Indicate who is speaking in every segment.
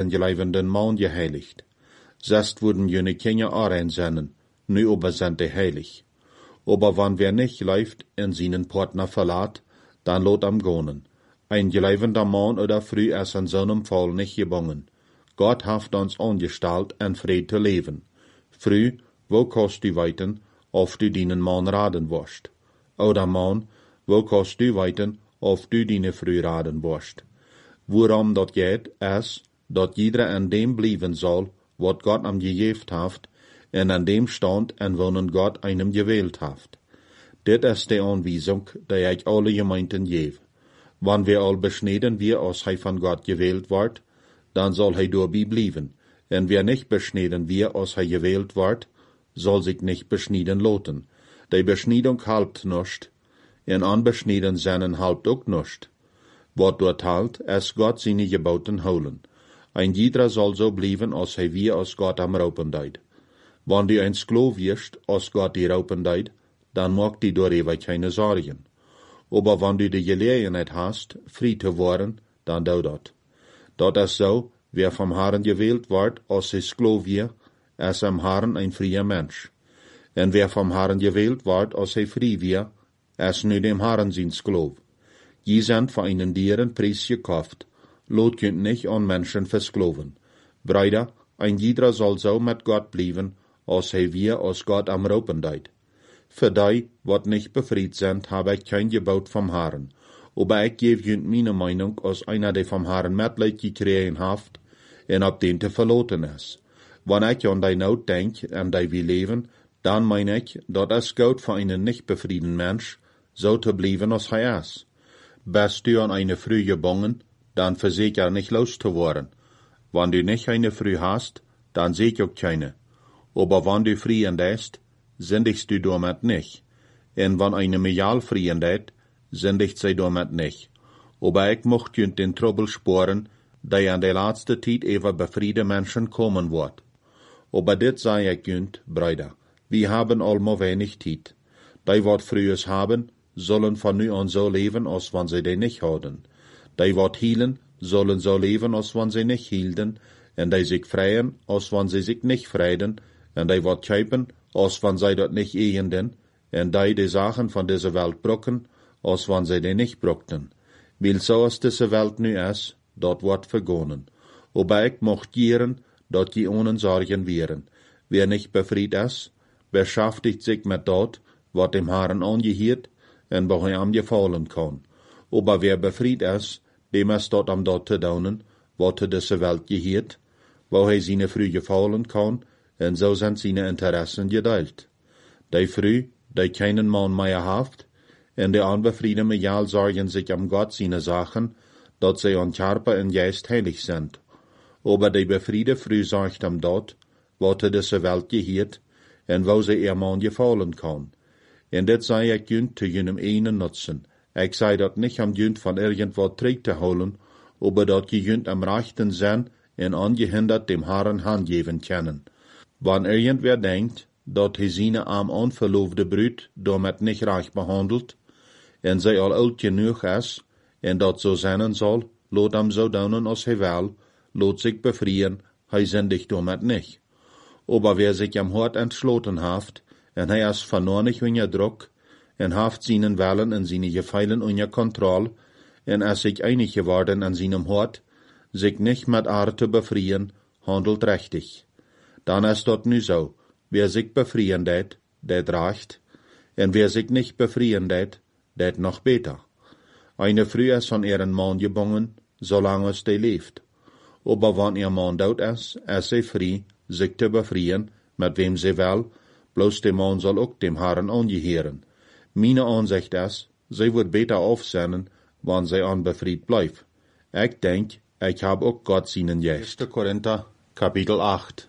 Speaker 1: von gelevenden Mann geheiligt. Zest wurden jene Kinder ansennen, nu aber sind die heilig. Aber wann wer nicht läuft in seinen Partner verlat, dann lot am gonen. Ein gelevender Mann oder früh ist an seinem Fall nicht gebungen. Gott haft uns angestalt, in Fried zu leben. Früh, wo kost du weiten, of du deinen Mann raden wirst? Oder Mann, wo kost du weiten, of du deine Früh raden wirst? Worum dat geht, is, dat jeder an dem blieben soll, wat Gott am gegeben haft, en an dem stand en wonen Gott einem gewählt haft. Dit is die Anweisung, die ich alle Gemeinden gebe. Wann wir all beschneden wir, als hij von Gott gewählt wird, dann soll hij dabei blieben. En wer nicht beschneden wir, als hij gewählt wird, soll sich nicht beschniden loten. Die Beschniedung halbt nicht, en anbeschneden seinen halbt auch nicht. Wat dort halt, es Gott seine Geboten holen. Ein jeder soll so blieben, als hij wir als Gott am Raupen deid. Wann du ein Sklav wirst, als Gott die Raupen deid, dann mag die darüber keine Sorgen. Aber wenn du die Gelegenheit hast, frei zu werden, dann do dat. Dat is so, wer vom Herrn gewählt wird, als ein Sklav wir, ist am Herrn ein freier Mensch. En wer vom Herrn gewählt wird, als ein frei wir, ist nu dem Herrn sein Sklav. Je sind von einen Dieren Preis gekauft. Lot könnt nicht an Menschen versklaven. Brüder, ein jeder soll so mit Gott bleiben, als hij wir als Gott am Ropen deid. Für die, wat nicht befried sind, habe ich kein Gebot vom Herrn. Aber ich gebe jünd meine Meinung, als einer, der vom Herrn Mitleid gekriegen haft, en ab den te verloten ist. Wenn ich an die Not denk, an die wir leben, dann mein ich, dat es gut für einen nicht befrieden Mensch, so zu bleiben, als hij ist. Bist du an eine Früh gebungen, dann versicher nicht loszuwerden. Wenn du nicht eine Früh hast, dann seh ich auch keine. Aber wenn du frieren lässt, sündigst du damit nicht. Und wenn eine Mejal frieren lässt, sündigt sie damit nicht. Aber ich mocht jünd den Trouble sporen, der an der letzte Zeit über befriede Menschen kommen wird. Aber dit sei ich jünd, Brüder, wir haben allmo wenig Zeit. Die wat frühes haben, sollen von nu an so leben, als wenn sie die nicht haben. Die wat hielen, sollen so leben, als wenn sie nicht hielten, und die sich freien, als wenn sie sich nicht freiden, und die wat kaufen, als wenn sie dort nicht ehenden, und die Sachen von dieser Welt brocken, als wenn sie die nicht brockten. Weil so als diese Welt nu ist, dort wird vergonnen. Aber ich mocht gieren, dort die ohne Sorgen wären. Wer nicht befried ist, beschäftigt sich mit dort, wat dem Herrn angehört, und wo er am gefallen kann. Aber wer befried ist, dem ist dort am dort zu daunen, wat zu dieser Welt gehört, wo er seine Früh gefallen kann, und so sind seine Interessen geteilt. Die Früh, die keinen Mann mehr haft, und die unbefriedene Mejal sorgen sich am Gott seine Sachen, dat sie an Körper und Geist heilig sind. Aber die befriede Früh sorgt am dort, wat zu dieser Welt gehört, und wo sie ihr Mann gefallen kann. Und das sei ich jünd zu jenem einen nutzen. Ich sei dat nicht am jünd von irgendwo Trick zu holen, aber dat je jünd am rechten sein und angehindert dem Herrn Hand geben können. Wenn irgendwer denkt, dat hij seine am unverloofde Brut damit nicht reich behandelt, en zij al oud genoeg is, en dat so zijn soll, lot am so daunen als hij will, lot sich befrieren, hij sündigt damit nicht. Aber wer sich am Hort entschloten haft, en hij is vernornig unter Druck, en haft seinen Willen en seine Gefeilen unter Kontroll, en is sich einig geworden an seinem Hort, sich nicht mit Arte befrieren, handelt richtig. Dann ist dort nu so, wer sich befrieren det recht, en wer sich nicht befrieren det noch besser. Eine Früh ist von ihren Mann gebungen, solange es die lebt. Aber wenn ihr Mann dort ist sie frei, sich zu befrieren, mit wem sie will, bloß der Mann soll auch dem Herrn angehören. Meine Ansicht ist, sie wird besser aufsehen, wenn sie unbefried bleibt. Ich denk, ich hab auch Gott seinen Geist. 1. Korinther, Kapitel 8.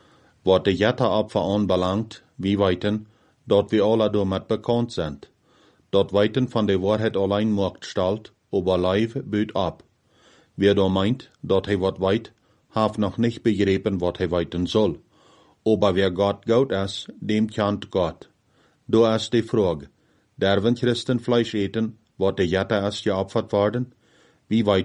Speaker 1: Was die Jetteropfer anbelangt, wie weiten, dort wir alle damit bekannt sind. Dort weiten von der Wahrheit allein macht stalt, aber live büt ab. Wer da meint, dort he wat weit, haf noch nicht begrieben, wat he weiten soll. Aber wer Gott Gott ist, dem kennt Gott. Da ist die Frage, derven Christen Fleisch eten, wat der Jette ist geopfert worden? Wie weiten,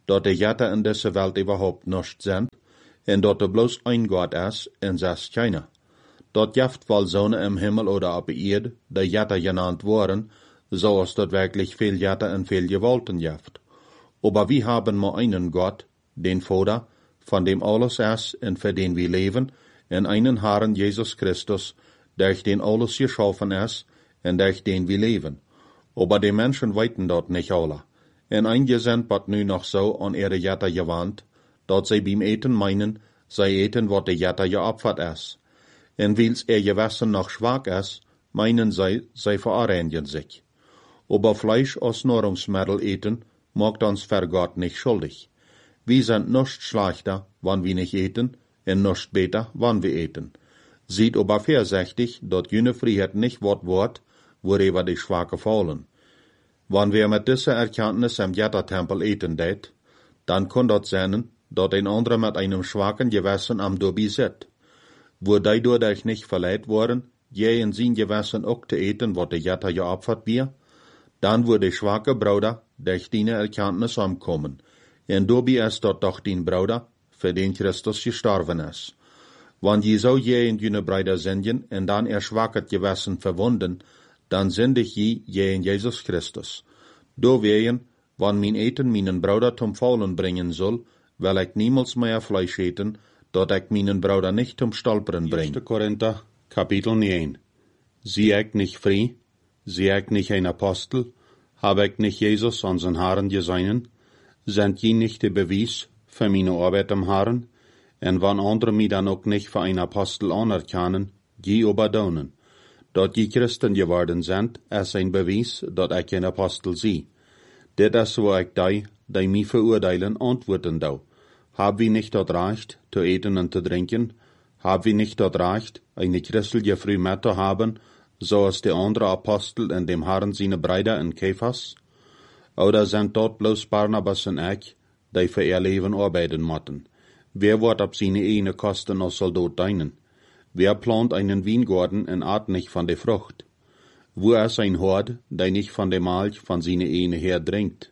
Speaker 1: dat de Jette in deze Welt überhaupt nicht sind, en dat er bloß ein Gott ist, en zes keiner. Dat jaft wel Sonne im Himmel oder op Erde, die Jette genannt worden, zoals dat wirklich viel Jette en viel Gewalten jaft. Aber wir haben nur einen Gott, den Vater, von dem alles ist und für den wir leben, en einen Herrn Jesus Christus, durch den alles geschaffen ist und durch den wir leben. Aber die Menschen weiten dort nicht alle. En einige sind bat nu noch so an ihre Jette gewandt, dat sie beim Eten meinen, sie eten, wat de Jette geopfert ist. En wils Gewissen noch schwach ist, meinen sie verarrangen sich. Aber Fleisch als Nahrungsmittel eten, macht uns für Gott nicht schuldig. Wir sind nicht schlechter, wann wir nicht eten, und nicht besser, wann wir eten. Sieht aber vorsichtig, dat jene Freiheit nicht wird, worüber die Schwache fallen. Wann wir mit dieser Erkenntnis im Jetta-Tempel eten det, dann kann das sein, dat ein anderer mit einem schwachen Gewissen am Dobi sitzt. Wo die dadurch nicht verleiht worden, je in sein Gewissen auch zu eten, wat der Jetta geopfert wir, dann wird der schwache Bruder durch deine Erkenntnis umkommen. En Dobi ist dort doch dein Bruder, für den Christus gestorben ist. Wann je so je in deine Brüder singen, und dann schwaches Gewissen verwunden, dann sende ich je in Jesus Christus. Do wehen, wann mein Eten meinen Bruder zum Faulen bringen soll, weil ich niemals mehr Fleisch eten, dat ich meinen Bruder nicht zum Stolpern bringe. 1. Korinther, Kapitel 9. Sie ich nicht frei, sie ich nicht ein Apostel, habe ich nicht Jesus unseren Herrn geseinen, sind je nicht der Beweis für meine Arbeit am Herrn, und wann andere mich dann auch nicht für ein Apostel anerkennen, je überdaunen. Dat je Christen geworden sind, ist ein Beweis, dat ich ein Apostel sie. Dit ist, wo ich die mich verurteilen, antworten dau. Hab wir nicht dort Recht, zu eten und zu trinken? Hab wir nicht dort Recht, eine christliche Früh mit zu haben, so als die andere Apostel in dem Herrn seine Brüder in Kephas? Oder sind dort bloß Barnabas und ich, die für ihr Leben arbeiten mochten? Wer wird ab seine eigene Kosten als Soldat dienen? Wer plant einen Weingarten und art nicht von der Frucht? Wo ist ein Hort, der nicht von der Milch von seiner Ehe her trinkt?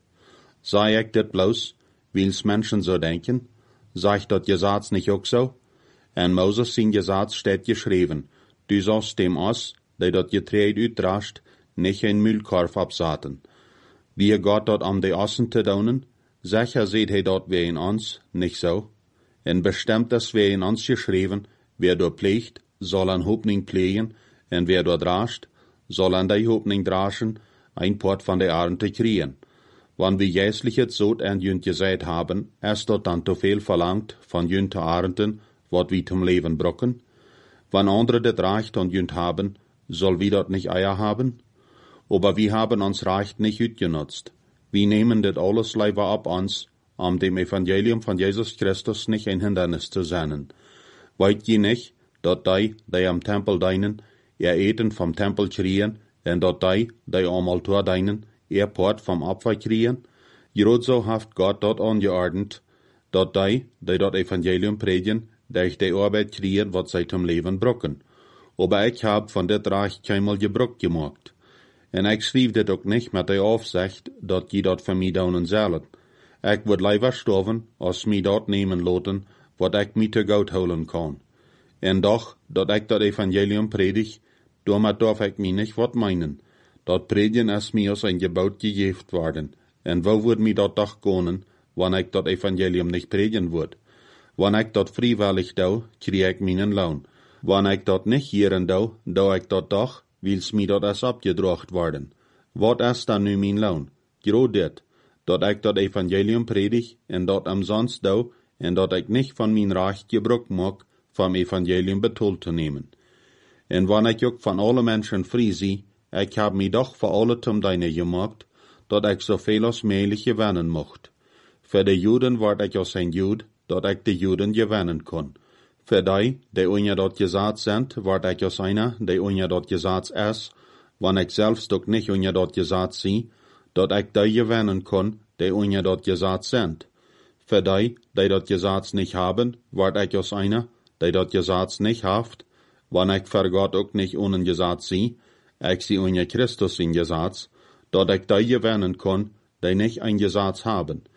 Speaker 1: Sei ich das bloß, weil's Menschen so denken? Sagt das Gesetz nicht auch so? En Moses sein Gesetz steht geschrieben, du sollst dem aus, der das Getreide uitdrascht, nicht ein Müllkorb absaten. Wie Gott dort am die Ossen zu daunen, sicher seht dort wie in uns, nicht so? En bestimmt das wie in uns geschrieben, wer dort pflegt, soll an Hoffnung pflegen, und wer dort drascht, soll an die Hoffnung draschen, ein Port von der Ernte kriegen. Wann wir jässliches Sod an jünt gesät haben, ist dort dann zu viel verlangt von jünt Ernten, wat wir zum Leben brocken? Wann andere das Recht und jünt haben, soll wir dort nicht Eier haben? Aber wir haben uns Recht nicht utgenutzt. Wir nehmen das alles lieber ab uns, um dem Evangelium von Jesus Christus nicht ein Hindernis zu sein. Weit je nicht, dort die am Tempel dienen, ihr Eten vom Tempel kriegen, und dort die am Altar dienen, ihr Port vom Opfer kriegen? Gerade so haft Gott dort angeordnet, dort die dort Evangelium predigen, durch die Arbeit kriegen, was sie zum Leben brocken. Aber ich hab von det Reich keinmal Gebrauch gemacht. Und ich schrieb das auch nicht mit der Aufsicht, dass die dort für mich daunen sollen. Ich würd lieber sterben, als mich dort nehmen lassen, wat ich mir zu Gott holen kann. Und doch, dat ich das Evangelium predig, damit darf ich mich nicht wat meinen. Dat predigen ist mir als ein Gebot gegeben worden. Und wo würd mir dat doch gehen, wenn ich das Evangelium nicht predigen würd? Wenn ich dat freiwillig do, krieg ich meinen Lohn. Wenn ich dat nicht hieren do ich dat doch, weil's mir dat ist abgedrocht worden. Wat ist dann nu mein Lohn? Gerade dit, dat ich dat Evangelium predig, und dat umsonst do, und dat ich nicht von mein Recht Gebrauch mag, vom Evangelium betont zu nehmen. Und wenn ich auch von allen Menschen frei sie, ich hab mich doch für alle zum Deine gemacht, dat ich so viel als möglich gewinnen mocht. Für die Juden ward ich als ein Jud, dat ich die Juden gewinnen kann. Für die unja dort Gesetz sind, ward ich als einer, die unja dort Gesetz ist, wenn ich selbst doch nicht unja dort Gesetz sie, dat ich die gewinnen kann, die unja dort Gesetz sind. Für die dort Gesetz nicht haben, ward ich als einer, die dort Gesetz nicht haft, wenn ich für Gott auch nicht ohne Gesetz sie, ich sie unja Christus in Gesetz, dat ich die gewinnen kann, die nicht ein Gesetz haben.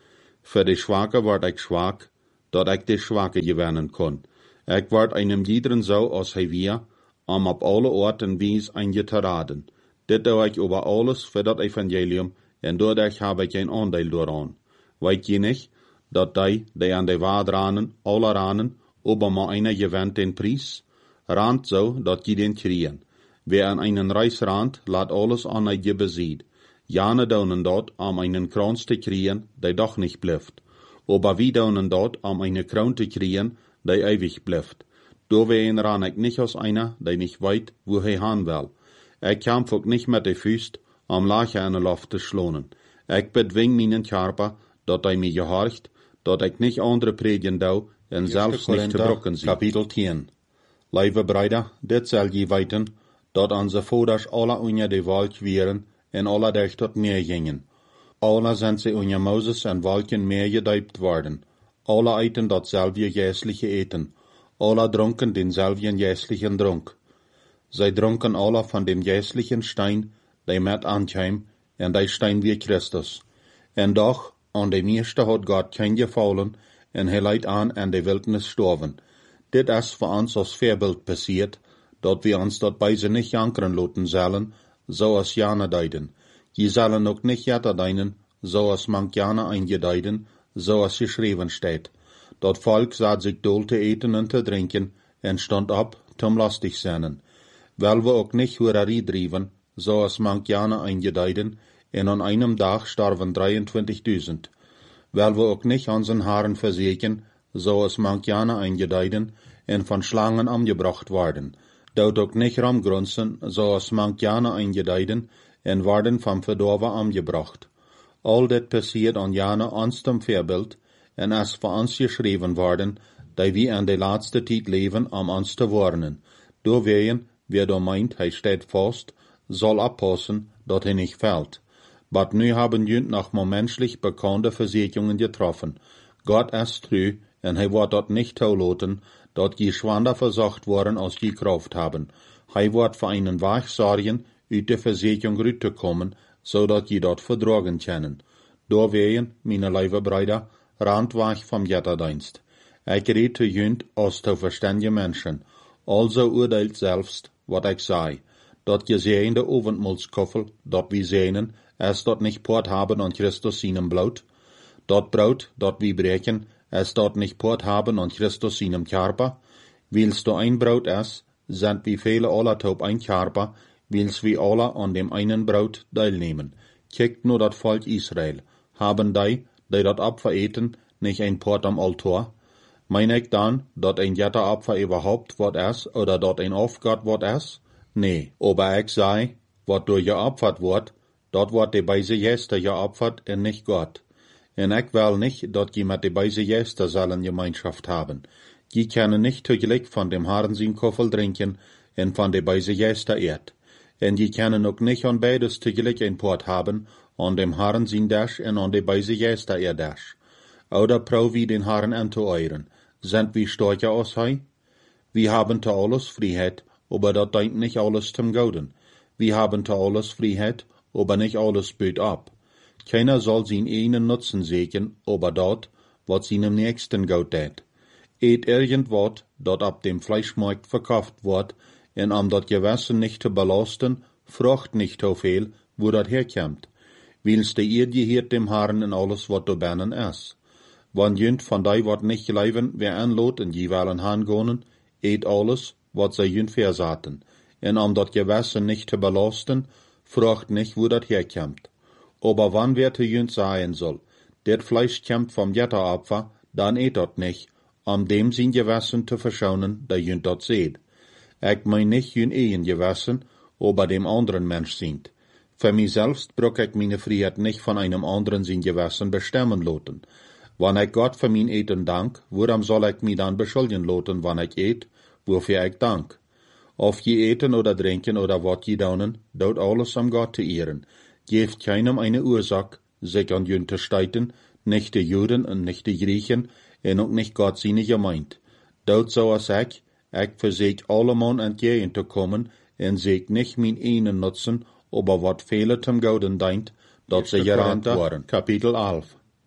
Speaker 1: Für die Schwache word ik zwak, dat ik de Schwache gewinnen kon. Ik word einem iederen zo als hij wir, op alle Orten wies een je te raden. Dit doe ik over alles voor dat evangelium, en doordat heb ik een aandeel daaraan. Weet je niet, dat die aan de waard ranen, alle ranen, over maar einer gewinnt den prijs? Rand zo, dat je den kriegen. Wer an einen Reis rand, laat alles an je beziet. Jane daunen dort, einen Kranz te kriegen, die doch nicht blijft. Aber wie daunen dort, eine Kroon te kriegen, die ewig blijft. Doorwegen ran ik nicht als einer, die nicht weet, wo hij gaan wil. Ik kämpf ook nicht met de vuist, Lache aan de loft te schlonen. Ik bedwing mijn Körper, dat hij mij gehorcht, dat ik nicht andere predigen dou, en zelfs nicht te brokken zie. Kapitel 10. Lieve Brüder, dit zal je weten, dat onze vaders alle onder de wolk wieren, en alle durch tot meer gingen. Alle zijn ze onder Moses en wolken meer gedijpt worden. Alle eten datzelfde geestliche eten. Alle dronken denselben geestlichen dronk. Zij dronken alle van dem geestlichen Stein, die met aankwam, en die Stein wie Christus. En doch, aan de meeste had God geen gefallen, en hij leidt aan de wildnis storven. Dit is voor ons als voorbeeld passiert, dat we ons dat bij ze niet jankeren laten zullen, zoals Jana deiden. Je zullen ook niet jetter deinen, zoals mank Jana eingedeiden, zoals geschreven steht. Dat volk zat zich dol te eten en te drinken, en stond op, zum lastig zijn. Wel we ook niet hoererie drijven, zoals mank Jana eingedeiden, en an einem dag starven 23.000. Wel we ook niet onze haren verzeken, zoals mank Jana eingedeiden, en van slangen omgebracht worden. Dout ook niet ramgrunzen, zoals mank Jana eingedeiden, en worden van verdorven omgebracht. Al dit passiert an Jana ons zum voorbeeld, en is voor ons geschreven worden, die we in de laatste tijd leven om ons te warnen. Doorwegen, wer da meint, hij steht vast, soll oppassen, dat hij nicht fällt. Maar nu haben jünt noch mal menschlich bekannte Versicherungen getroffen. Gott ist treu, en hij wordt dat nicht toelaten, dat je schwander versorgt worden als je Kraft haben. Hij wordt voor einen Weg sorgen, uit de Versicherung rüttekommen, zodat je dat verdragen können. Doorwegen, meine lieve Brüder, randweg vom Jetterdienst. Ik red te jünt als te verständige Menschen. Also urteilt selbst, wat ik zei. Dat gesehende Oventmulskoffel, dat we zenen, is dat nicht Port haben an Christus seinem Blut. Dat Brot, dat we breken, is dat nicht Port haben an Christus seinem Körper. Wils du ein Brot is, sind wie viele alle taub ein Körper, wils wir alle an dem einen Brot teilnehmen. Kijkt nur dat Volk Israel. Haben die dat Opfer eten, nicht ein Port am Altar? Mein ich dann, dat ein Jetteropfer überhaupt wat is, oder dat ein Aufgott wat is? Nee, aber ich sei, wat durch geopfert wordt, dat wordt de beise Gäste geopfert en nicht Gott. En ich will nicht, dat je mit de beise Gäste sollen Gemeinschaft haben. Je können nicht tegelijk von dem Herrn sein Koffel trinken en von de beise Gäste eet. En je können ook nicht an beides tegelijk ein Port haben, an dem Herrn sein Dash en an de beise Gäste eer Dash. Oder prau wie den Herrn an zu euren. Sind wir stärker als hij? Wir haben zu alles Freiheit, aber dat deint nicht alles zum Gouden. Wir haben zu alles Freiheit, aber nicht alles böt ab. Keiner soll sein einen Nutzen sehen, aber dort, wat seinem Nächsten gut tät. Eet irgendwat, dat ab dem Fleischmarkt verkauft wird, en am dat Gewissen nicht zu belasten, frucht nicht so viel, wo dat herkommt. Wils de ihr gehört dem Herrn in alles, wat du bennen is. Wann jünt von die wat nicht leiven, wer anlot en die willen hangonen, eet alles, wat zij jünt versaten. En om dat Gewissen nicht zu belasten, frucht nicht, wo dat herkommt. Aber wann wer te jünt sein soll, der Fleisch kommt vom Jetteropfer, dann eet dat nicht, om dem sein Gewissen zu verschonen, der jünt dat seht. Ich mein nicht jünt ein Gewissen, aber dem anderen Mensch sind. Für mich selbst brauch ich meine Freiheit nicht von einem anderen sein Gewissen bestimmen lassen. Wann ich Gott für mein Eten dank, worum soll ich mich dann beschuldigen lassen, wann ich eet, wofür ich dank? Of je eten oder trinken oder wat je daunen, dout alles am Gott zu ehren. Geeft keinem eine Ursache, sich an jünt te steiten, nicht die Juden und nicht die Griechen, en ook nicht Gott seine gemeint. Dout so als ich verseek allemal entgegen te kommen, en seek nicht mein einen nutzen, aber wat viele zum Gouden deint, dat sie gerannt worden. Kapitel 11.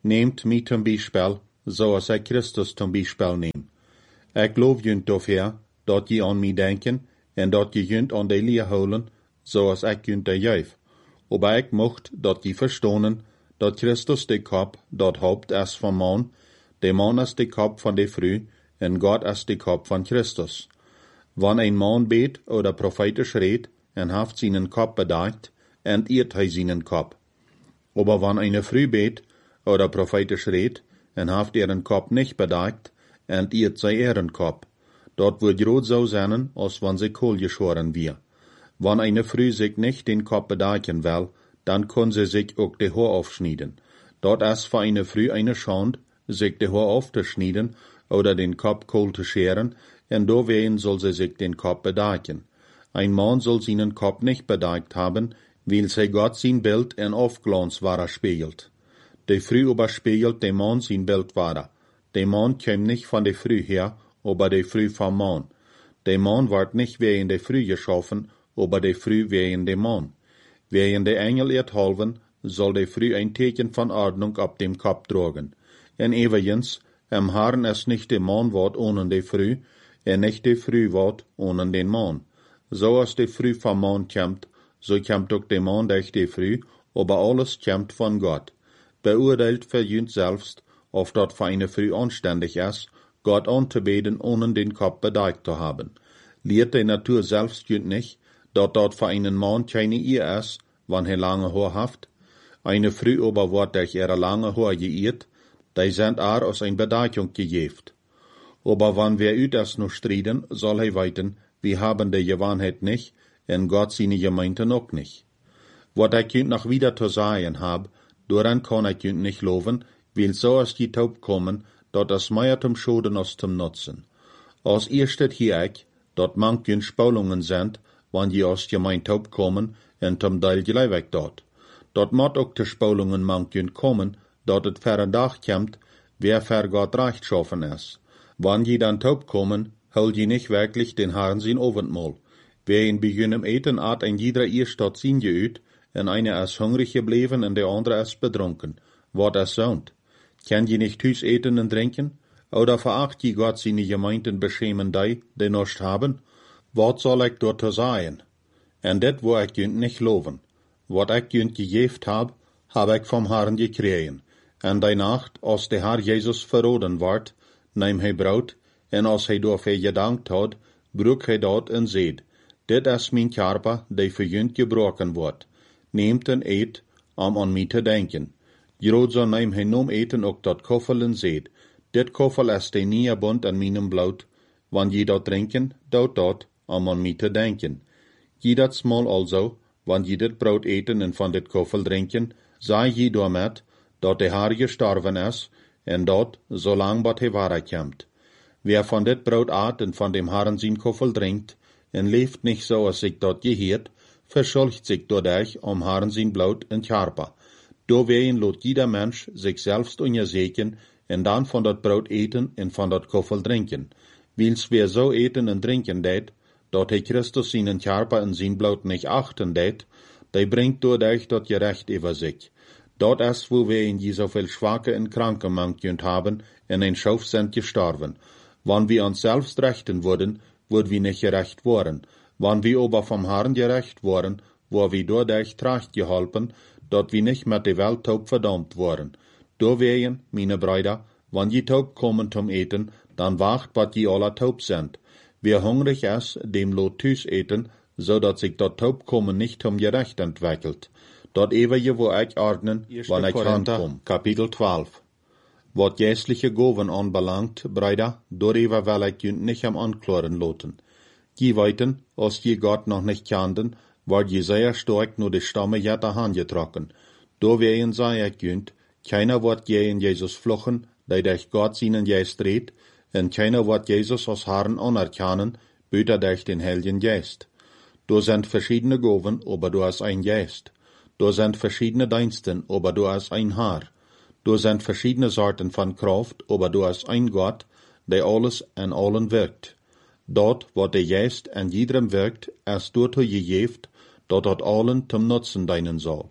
Speaker 1: Nehmt mich zum Beispiel, so als ich Christus zum Beispiel neem. Ik loof junt dafür, dat je an mich denken, en dat je junt an de Leer houden, zoals ik junt juif. Aber ik mocht dat je verstonen, dat Christus de Kop, dat Haupt is van man, de man is de Kop van de Frau, en God is de Kop van Christus. Wann ein man beet oder prophetisch redt, en haft seinen Kop bedeckt, entehrt hij seinen Kop. Aber wann eine Frau beet oder prophetisch redt, en haft ihren Kop nicht bedeckt, entehrt zij ihren Kop. Dort wird rot so sein, als wann sie kohl geschoren wir. Wann eine Frau sich nicht den Kop bedecken will, dann kann sie sich auch die Haar aufschneiden. Dort ist für eine Frau eine Schande, sich die Haar aufzuschneiden oder den Kop kohl zu scheren, und deswegen soll sie sich den Kop bedecken. Ein Mann soll seinen Kop nicht bedeckt haben, weil sie Gott sein Bild in Aufglanz wahrer spiegelt. Die Frau aber spiegelt dem Mann sein Bild wahrer. Der Mann kommt nicht von der Frau her, aber der Frau vom Mann. Der Mann wird nicht wegen der Frau geschaffen, aber der Frau wegen dem Mann. Wegen der Engel erhalten, soll der Frau ein Teken von Ordnung ab dem Kopf tragen. Und übrigens, im Herrn ist nicht der Mann Wort ohne die Frau, und nicht die Frau Wort ohne den Mann. So als die Frau vom Mann kommt, so kommt auch der Mann durch die Frau, aber alles kommt von Gott. Beurteilt für jünt selbst, ob dort für eine Frau anständig ist, Gott anzubeten, ohne den Kopf bedeckt zu haben. Lehrt die Natur selbst jünt nicht, dort für einen Mann keine Ehe ist, wann er lange Haar haft. Eine Frau aber wird durch ihre lange Haar geirrt, die sind aus ein Bedeckung gejeft. Aber wann wir ut es noch striden, soll er weiten, wir haben die Gewohnheit nicht, und Gott seine Gemeinde auch nicht. Was ich jünt noch wieder zu sagen hab, daran kann ich jünt nicht loben, weil so ist die Taub kommen, dort es mehr zum Schaden als zum Nutzen. Als erstes hier ich, dort manchen Spalungen sind, wann die aus Gemeinde Taub kommen, und zum Teil gleich weg dort. Dort mod auch die Spalungen manchen kommen, dort et verre Dach kommt, wer für Gott recht schaffen ist. Wann die dann taub kommen, hol die nicht wirklich den Herrn sein Abendmahl. Wer in beginnen eten hat ein jeder erst dort sein geüt, und einer ist hungrig geblieben und der andere ist betrunken. Wat es sound. Kann die nicht Hüs eten und trinken? Oder veracht die Gott seine Gemeinden beschämen die nicht haben? Wat soll ich dort sagen? Und det wo ich jünt nicht loben. Wat ich jünt gejeft hab ich vom Herrn gekriegen. Und die Nacht, als der Herr Jesus verroden ward, nahm hij Braut, en als hij dafür gedankt had, brug hij dat en zeid, dit is mijn Körper, die für jünt gebrochen wordt. Nehmt en eet, an mij te denken. Jerozo nahm hij nom eten ook dat koffel en zeid, dit koffel is de nieuwe bond aan mijn bloed, wann je dat drinken, dat, an mij te denken. Je dat smal also, wann je dit brood eten en van dit koffel drinken, sei je daarmet, dat de Herr gestorven is, en dat, zolang wat hij waarheid Wer von dit brood aat en van dem Herrn zijn koffel drinkt, en leeft nicht so, als ik dat geheert, verschuldigt sich dadurch Herrn zijn bloed en Körper. Doorwegen lot jeder Mensch sich selbst untersegen, en dan van dat brood eten en van dat koffel drinken. Wils wer so eten en drinken deed, dat hij Christus seinen Körper en zijn bloed nicht achten deed, die bringt dadurch dat gerecht über sich. Dort ist, wo wir in so viel Schwache und Kranke manchen haben, in ein Schauf sind gestorben. Wann wir uns selbst rechten würden, würden wir nicht gerecht worden. Wann wir aber vom Herrn gerecht worden, wo wir dadurch tracht geholpen, dort wir nicht mit der Welt taub verdammt worden. Deswegen, meine Brüder, wann je taub kommen zum Eten, dann wacht, wat je alle taub sind. Wer hungrig ist, dem lot Tüs eten, so dass sich dort taub kommen nicht zum Gerecht entwickelt. Dat ewige wo ich ordnen, wann ich rankom. Kapitel 12. Wat geestliche Goven anbelangt, Brüder, darüber will ich jünt nicht am Anklären loten. Je weiten, als je Gott noch nicht kannten, ward je sehr stark nur die Stamme jetter herangetrokken. Doorwegen sei ich jünt, keiner wird je in Jesus fluchen, die durch Gott seinen Geist redt, und keiner wird Jesus als Herrn anerkennen, büter durch den Heiligen Geist. Du sind verschiedene Goven, aber du hast ein Geist. Du sind verschiedene Diensten, aber du hast ein Herr. Du sind verschiedene Sorten von Kraft, aber du hast ein Gott, der alles an allen wirkt. Dort, wo der Geist an jedem wirkt, ist dort gegeben, dort allen zum Nutzen dienen soll.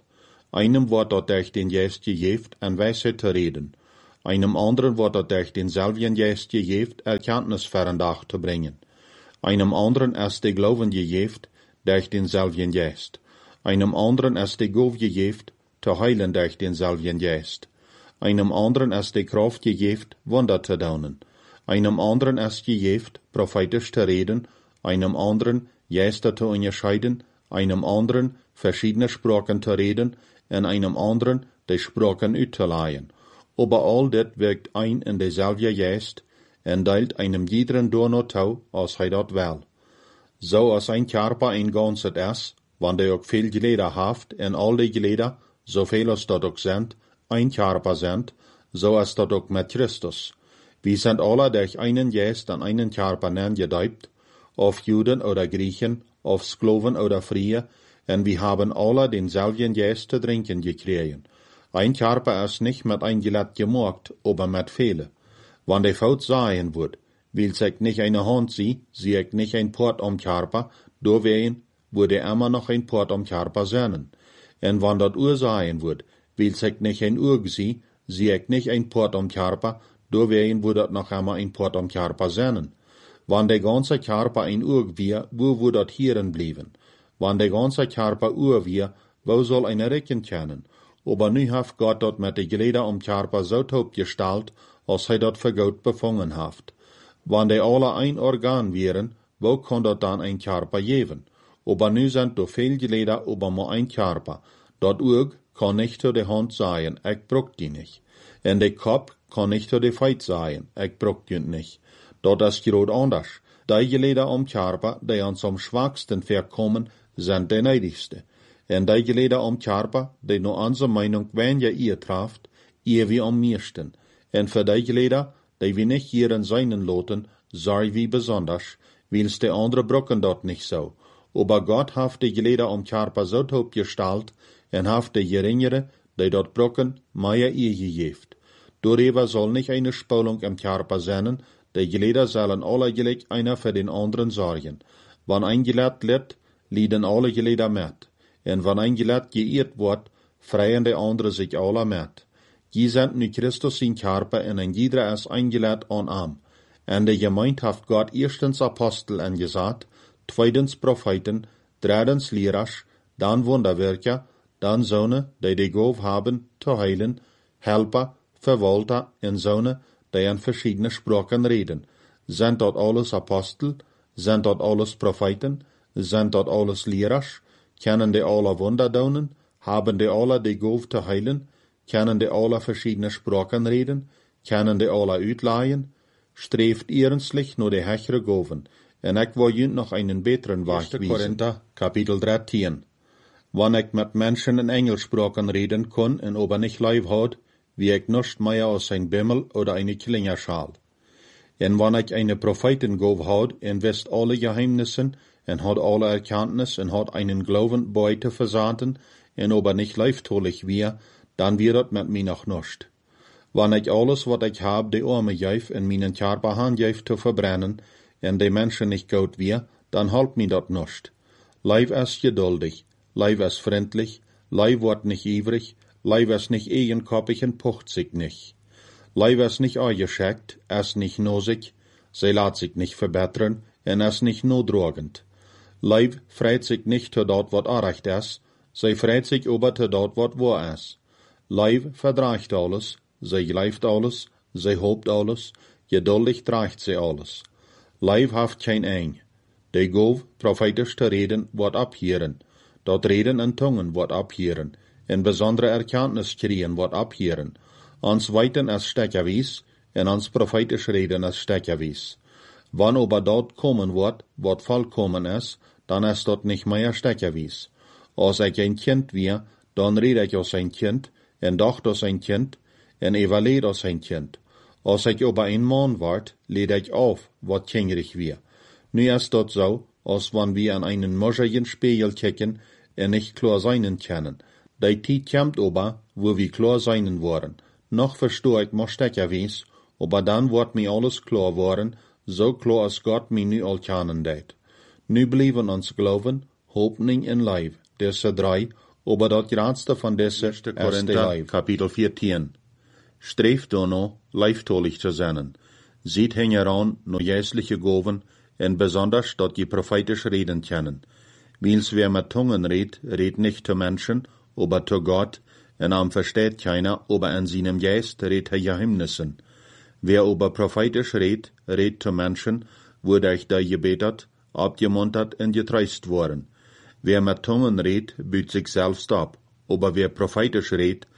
Speaker 1: Einem wordt dat durch den Geest gegeven en wijsheid te reden. Einem anderen wordt dat durch denselben Geest gegeven Erkenntnis verandag te brengen. Einem anderen ist de Glauben gegeven durch denselben Geest. Einem anderen ist de Gauf gegeven te heilen durch denselben Geest. Einem anderen ist de Kraft gegeven Wunder te doen. Einem anderen ist gegeven prophetisch te reden. Einem anderen Geister te unterscheiden. Einem anderen verschiedene Sprachen te reden. En einem anderen de Sprachen uitzuleihen. Aber all dit wirkt ein in dezelfde Geest en deelt einem jederen door toe als hij dat wil. Zo als ein Körper ein Ganzes ist, wann der auch viel Glieder haft en all die Glieder, zoveel als dat ook sind, ein Körper sind, so ist dat ook mit Christus. Wir sind alle durch einen Geist an einen Körper gedeibt, auf Juden oder Griechen, auf Sklaven oder Freie, en wir haben alle denselben Geist zu trinken gekriegt. Ein Körper ist nicht mit ein Gelät gemacht, aber mit viele. Wann der Fout sein wird, will sich nicht eine Hand sie ich nicht ein Port am Körper, doorwegen würde immer noch ein Port am Körper sein. En wann dat Uhr sein wird, will sich nicht ein Uhr sie ich nicht ein Port am Körper, doorwegen würde dat noch immer ein Port am Körper sein. Wann der ganze Körper ein Uhr wir, wo würde dat hierin blieben? Wann der ganze Körper Uhr wir, wo soll eine recken können? Aber nu hat Gott dort mit de Glieder am Körper so taub gestalt, als hij dat für Gott befangen haft. Wann de alle ein Organ wären, wo kann dort dann ein Körper geben? Aber nu sind do viel Glieder, aber nur ein Körper. Dat Oog kann nicht zu de Hand sein, ich bruch die nicht. En de Kopf kann nicht zu de Feit sein, ich bruch die nicht. Dat ist groot anders. Die Glieder am Körper, die uns am schwachsten verkommen, sind de neidigste. En die Glieder am Körper, die nur unsere Meinung, wenn ihr trafft, ihr wie am meisten. En für die Glieder, die wir nicht hierin seinen loten, sei wie besonders, weil's de andere brocken dort nicht so. Aber Gott hat die Glieder am Körper so taub gestalt, en hat die geringere, die dort brocken, mehr ihr gegeben. Darüber soll nicht eine Spulung im Körper sein, die Glieder sollen alle gleich einer für den anderen sorgen. Wann ein Glied litt, lieden alle Glieder mit. En wann ein Glied geirrt wird, freien die anderen sich alle mit. Die sind nu Christus in Körper en ein jeder ist ein Glied an Arm. En de Gemeinde hat Gott erstens Apostel angesagt, zweitens Propheten, drittens Lehrers, dann Wunderwerker, dann Söhne, die Gauf haben, zu heilen, Helper, Verwalter en Söhne, die in verschiedene Sprachen reden. Sind dort alles Apostel? Sind dort alles Propheten? Sind dort alles Lehrers? Kennen die alle Wunder tun? Haben die alle die Gauf zu heilen? Kennen die alle verschiedene Sprachen reden? Kennen die alle uitleihen? Streeft ernstlich nur die hechere Gaufen. En ik wil je nog einen besseren Weg wiesen. 1. Korinther, Kapitel 13. Wann ich mit Menschen in Engelsprachen reden kann und aber nicht live hat, wie ich nicht mehr als ein Bimmel oder eine Klingerschal. En wann ich eine Prophetengauf hat und wisst alle Geheimnissen und hat alle Erkenntnis und hat einen Glauben bei zu versaten und aber nicht live-tolig wir, dann wird das mit mir noch nicht. Wann ich alles, was ich hab, die Arme geif und meinen Körper handgeif zu verbrennen, und die Menschen nicht gut wir, dann halt mir das nicht. Leib ist geduldig, Leib ist freundlich, Leib wird nicht ivrig, Leib ist nicht eigenkoppig und pucht sich nicht. Leib ist nicht eingeschickt, ist nicht nosig, sie lässt sich nicht verbessern, und ist nicht notdrogend. Leib freut sich nicht zu dort, was recht ist, sie freut sich aber zu dort, was wahr ist. Leib verdreicht alles, sie gleift alles, sie hofft alles, geduldig trägt sie alles. Leib haft kein Eng. Die Gauf, prophetisch zu reden, wird abhören. Dort Reden in Tungen wird abhören. In besondere Erkenntnis kriegen wird abhören. Ans Weiten ist steckerwies, und ans prophetisch Reden ist steckerwies. Wann aber dort kommen wird, was vollkommen ist, dann ist dort nicht mehr steckerwies. Als ich ein Kind wir, dann rede ich als ein Kind, en dacht als ein Kind, en evalueer als ein Kind. Als ich aber ein Mann ward, lede ich auf, wat kindrig wir. Nu ist dort so, als wann wir an einen moscherigen Spiegel kicken, nicht klar seinen können. Die Zeit kommt aber, wo wir klar seinen wollen. Noch verstehe ich mal steckerwies, aber dann wird mir alles klar worden, so klar als Gott mir nu al kennen deed. Nu blijven ons Glauben, Hoffnung en Leib, diese drei, Aber dat graadste van desse
Speaker 2: 1. Korinther,
Speaker 1: Kapitel 14. Streeft no, leiftolig zu sein. Sieht heran, no jäsliche Goven, en besonders dat je prophetisch reden kennen. Wils wer mit Tungen redt nicht zu Menschen, aber zu Gott, en am versteht keiner, aber an seinem Geist redt Geheimnissen. Wer aber prophetisch redt zu Menschen, wurde ich da gebetet, abgemuntert en getreust worden. Wer mit Tungen büht sich selbst ab, aber wer prophetisch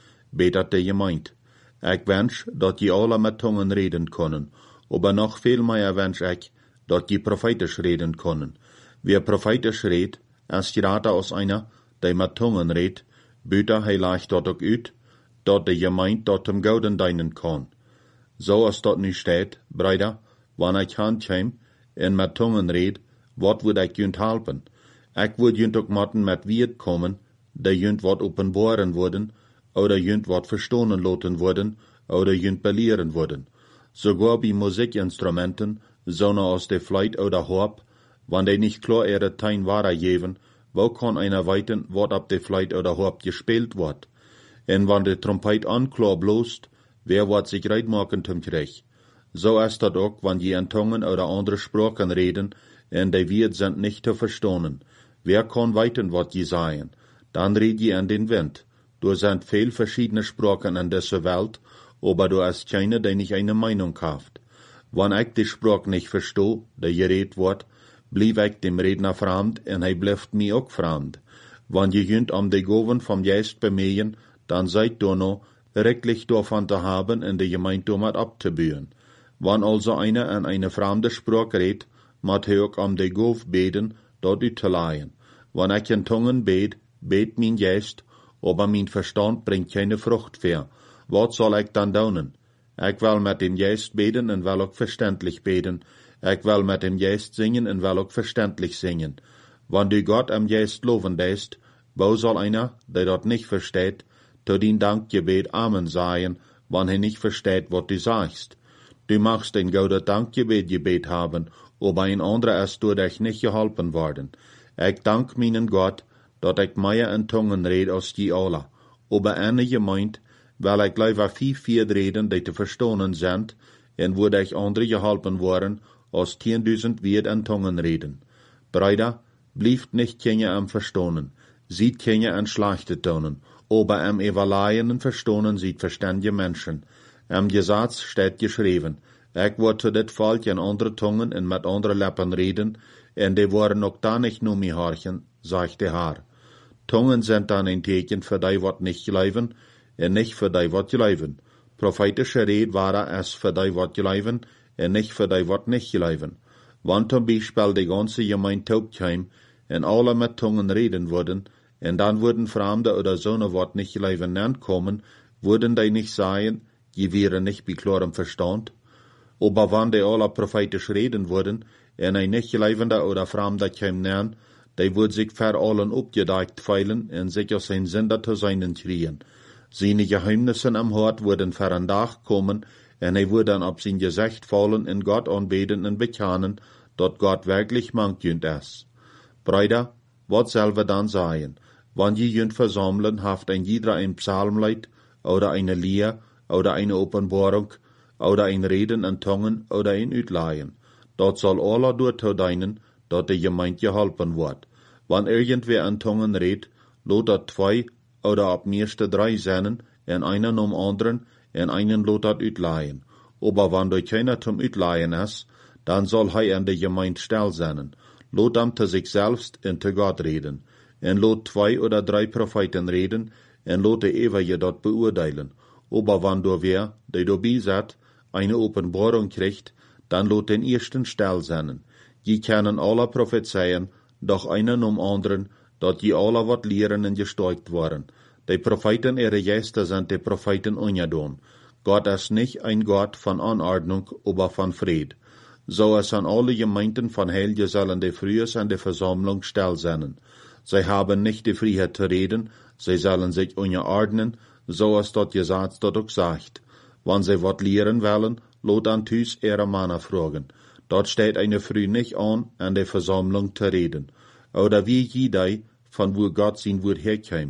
Speaker 1: betet der Gemeinde. Ich wünsch, dat je alle mit Tungen reden können, aber noch viel mehr wünsch ich, dat je prophetisch reden können. Wer prophetisch als gerade aus einer, der mit Tungen büht leicht dort auch ut, dat der Gemeinde dort zum Gouden dienen kann. So als dat nu steht, Brüder, wann ich handkäm, en mit Tungen wat würd ich jünt helpen? Ich würd jünt auch matten mit Wied kommen, der jünt wat openbaren worden, oder jünt wat verstonen loten worden, oder jünt belehren worden. Sogar bei Musikinstrumenten, so aus der Fleit oder Horb, wann die nicht klar ihre Tein Ware geben, wo kann einer weiten, wat ab der Fleit oder Horb gespielt wird? En wann der Trompet anklar bloßt, wer wat sich reitmachen zum Krieg. So ist dat auch, wann je in Tungen oder andere Sprachen reden, en die Wied sind nicht zu verstonen. Wer kann weiten, wat je sagen? Dann red je an den Wind. Du sind viel verschiedene Sprachen in dieser Welt, aber du hast keine, die nicht eine Meinung haft. Wenn ich die Sprache nicht verstehe, die geredet wird, blieb ich dem Redner fremd, und er bleibt mir auch fremd. Wenn je jünt die Goven vom Geist bemähen, dann seid du noch, rechtlich davon zu haben, in die Gemeinde mit abzubühen. Wenn also einer an eine fremde Sprache redet, mat er auch die Gov beten, dort utzuleihen. Wenn ich in Tungen bet mein Geist, aber mein Verstand bringt keine Frucht mehr. Was soll ich dann tun? Ich will mit dem Geist beten und will auch verständlich beten. Ich will mit dem Geist singen und will auch verständlich singen. Wenn du Gott am Geist loben lässt, wo soll einer, der dort nicht versteht, zu den Dankgebet Amen sagen, wenn er nicht versteht, was du sagst? Du machst ein gutes Dankgebet haben, aber ein anderer ist durch dich nicht geholpen worden. Ich dank meinen Gott, dat ich mehr in Tungen red als die alle. Aber eine Gemeinde, weil ich lieber viel reden, die zu verstonen sind, en würde ich andere geholpen worden, als 10.000 wird in Tungen reden. Brüder, blieft nicht keine am Verstonen, sieht keine an schlechte Tonen, aber am Evaluieren und Verstonen sieht verständige Menschen. Am Gesetz steht geschrieben, ich wurde zu dit Volk in andere Tungen und mit andere Lippen reden, en die waren auch da nicht nur mir horchen, sagt der Herr. Tungen sind dann ein Teken für die, wat nicht geleiven, en nicht für die, wat geleiven. Prophetische Red war es für die, wat geleiven, en nicht für die, wat nicht geleiven. Wann zum Beispiel die ganze Gemeinde taub kam, en alle mit Tungen reden würden, en dann würden Fremde oder so ne wat nicht geleiven nennt kommen, würden die nicht sagen, je wären nicht bei klarem Verstand. Aber wann die alle prophetisch reden würden, en ein nicht geleivender oder Fremder kam nennt, die würd sich für allen abgedeckt feilen und sich aus sein Sünder zu seinen kriegen. Seine Geheimnisse am Hort würden für ein Tag kommen, und er würde dann ab sein Gesicht fallen und Gott anbeten und bekennen, dort Gott wirklich manchjünd ist. Brüder, was soll wir dann sagen? Wann je jünd versammeln, haft ein jeder ein Psalmlied, oder eine Lehr, oder eine Offenbarung, oder ein Reden in Tungen, oder ein Utleihen. Dort soll aller dort dienen, dort die Gemeinde geholpen wird. Wann irgendwer in Tungen redet, lot dat 2 oder ab meiste 3 seinen, en einen anderen, en einen lot dat utleihen. Aber wann du keiner zum Utleihen ist, dann soll er an die Gemeinde still sein. Lot am zu sich selbst und zu Gott reden. En lot 2 oder 3 Propheten reden, en lot de ewige dort beurteilen. Aber wann du wer, der du beisat, eine Offenbarung kriegt, dann lot den ersten still sein. Je kennen alle prophezeien, doch einen anderen, dat je alle wat lehren en gesteugt waren. Die Propheten ihre Gäste sind die Propheten ungedon. Gott ist nicht ein Gott von Anordnung, aber von Fried. So es an alle Gemeinden von Helge sollen die frühes an der Versammlung still sein. Sie haben nicht die Freiheit zu reden, sie sollen sich unterordnen, so es dort gesagt, dort auch sagt. Wenn sie wat lehren wollen, lot an Tüs ihre Männer fragen. Dort steht eine Früh nicht an der Versammlung zu reden. Oder wie jeder, von wo Gott sein Wort herkäm.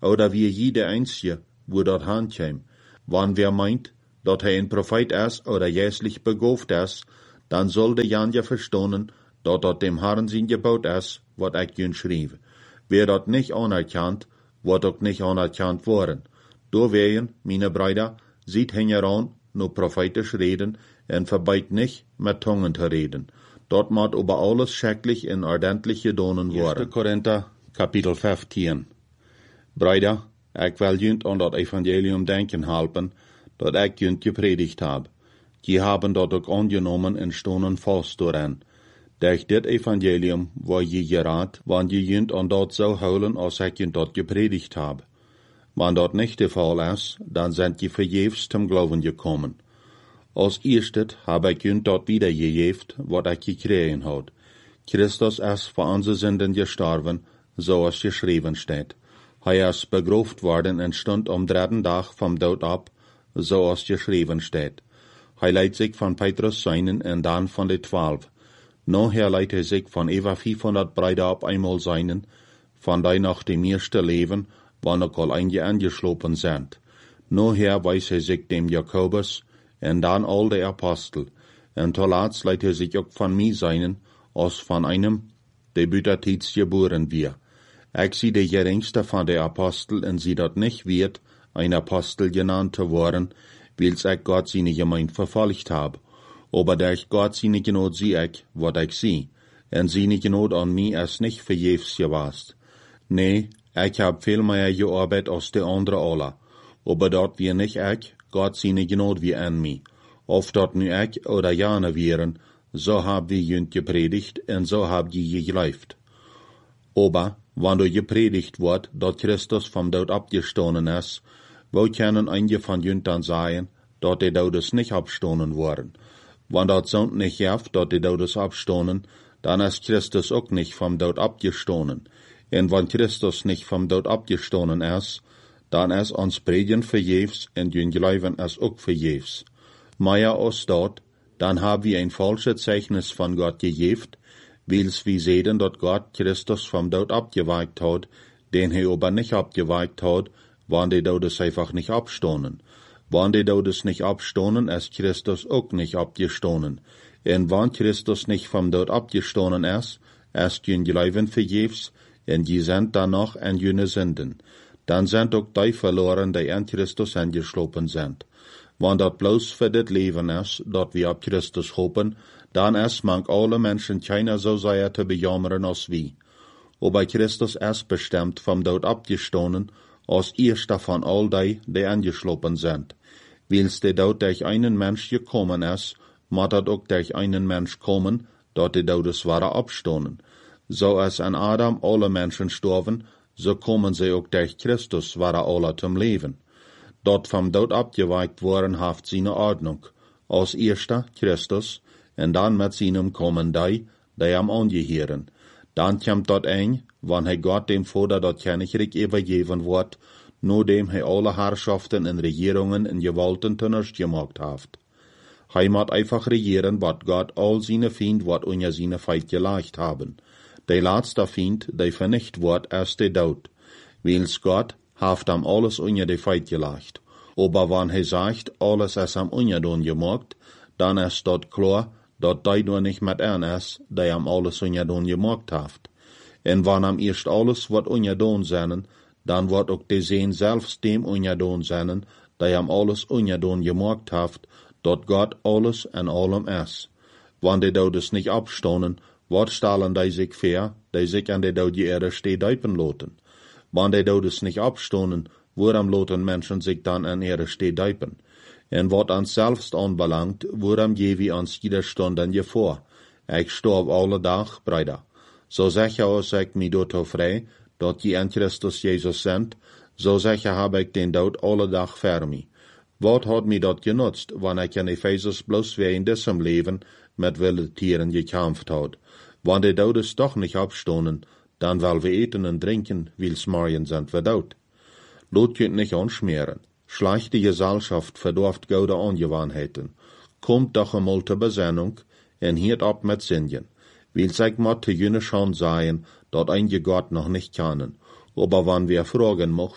Speaker 1: oder wie jeder Einzige, wo dort hinkäm. Wann wer meint, dat hij een Prophet is oder jäslich begaafd is, dan soll de Janja verstonen, dat dem Herrn zijn Gebot is, wat ik jun schreef. Wer dat nicht anerkannt, wordt ook nicht anerkannt worden. Doorwegen, meine Brüder, sieht heran, no prophetisch reden, en verbeit nicht, mit Tongen te reden. Dort moet über alles schrecklich en ordentlich gedonen worden. 1. Korinther, Kapitel 15. Brüder, ik wil junt aan dat evangelium denken helpen, dat ik junt gepredigt heb. Die haben dat ook aangenomen en stonen vast doorheen. Durch dit evangelium waar je geraad, wanneer je junt aan dat zou houden als ik junt dat gepredigt heb. Wanneer dat niet de Fall is, dan zijn je vergeefs zum Glauben gekommen. Als eerstes heb ik junt dat wiedergegeven, wat ik gekregen had. Christus is voor onze zinden gestorven, zoals geschreven staat. Hij is begraven worden en stond am dritten dag vom dood op, zoals geschreven staat. Hij leidt zich van Petrus seinen en dan van de 12. Nachher leidt hij zich van over 500 Brüder op einmal seinen, van die nach dem eerste leven, wanneer ook al einige angeslopen zijn. Nachher wijst hij zich dem Jakobus, en dan al de Apostel, en toelaatst leidt hij zich ook van mij seinen, als van einem, de butertijds geboren weer. Ik zie de geringste van de Apostel en zie dat niet wird, ein Apostel genannt te worden, wils ik Gott seine Gemeinde verfolgt heb. Aber durch Gott seine Gnade zie ik, wat ik zie, en seine Gnade an mij is nicht vergeefs gewast. Nee, ik heb veel meer gearbeitet als de andere alle, aber dat wir nicht ik, Gott seine Gnade wie an mij. Of dat nu ik oder jane wären, so hab wir junt gepredigt en so hab je geglaubt. Aber, wanneer gepredigt wordt dat Christus vom dood abgestonen is, wo können einige van junt dan sagen, dat de Dodes nicht abstonen worden. Wanneer dat zond nicht jeft dat de Dodes abstonen, dan is Christus ook nicht vom dood abgestonen. En wanneer Christus nicht vom dood abgestonen is, dan is ons predigen vergeefs en jun geloven is ook vergeefs. Maar als dat, dan hebben we een falsche Zeichnis van Gott gegeven, wils we sehen dat Gott Christus vom dood abgeweikt hat, den hij aber nicht abgeweikt hat, wann die Dodes einfach nicht abstonen. Wann die Dodes nicht abstonen, ist Christus auch nicht abgestonen. En wann Christus nicht vom dood abgestonen ist jün Glauben vergeefs, en je sind dann noch en jüne Sünden. Dann sind auch die verloren, die an Christus angeslopen sind. Wann dat bloß für dit Leben ist, dat wir ab Christus hopen, dann ist mank alle Menschen keiner so sehr zu bejammern als wie. Aber Christus ist bestimmt vom dood abgestonen, als erster von all die angeslopen sind. Wils der dood durch einen Mensch gekommen ist, moet dat ook durch einen Mensch kommen, dat de Dodes waren abstonen. So als an Adam alle Menschen storven, so kommen sie auch durch Christus waren alle zum Leben. Dort vom dood abgeweikt worden haft seine Ordnung. Als erster Christus, en dan met seinem kommen die am angehören. Dan kommt dort ein, wann hij Gott dem Vater dat Königreich übergeben wird, nur dem hij alle Herrschaften en Regierungen en Gewalten zunutze gemacht haft. Hij moet einfach regieren, wat Gott all seine Fiend wat unter seine Feit gelegt haben. Der letzte Fiend, der vernicht wird, ist der Tod. Wils Gott haft am alles unter die Feit gelegt. Aber wann hij sagt, alles ist am Unterdon gemacht, dann ist dort klar, dat die nur nicht mit ist, der am alles Unterdon gemacht haft. En wann am erst alles wat Unterdon zijn, dann wird auch de Sehen selbst dem Unterdon zijn, der am alles Unterdon gemacht haft, dat Gott alles en allem is. Wann de Dodes nicht abstonen, wat stellen die sich vor, die sich an de dode Erde stehen loten. Wann de Dodes nicht abstonen, woran loten Menschen sich dann an Erde stehen. En wat ans selbst anbelangt, woran je wie ans jeder Stunden je vor. Ich storb alle Dag, Brüder. So sicher als ich mich dort frei, dat je an Christus Jesus sind, so sicher hab ich den Dood alle Dag für mich. Wat hat mir dat genutzt, wann ich in Ephesus bloß wie in diesem Leben mit wilden Tieren gekämpft hat? Wann die Dodes doch nicht abstonen, dann weil wir eten und trinken, wils morgen sind wir tot. Lot könnt nicht anschmieren. Schlechte Gesellschaft verdorft gute Angewohnheiten. Kommt doch einmal zur Besinnung en hiert ab mit Sündigen. Wils ich mod zu jene schon sagen, dat einige Gott noch nicht kennen. Aber wann wir fragen mocht,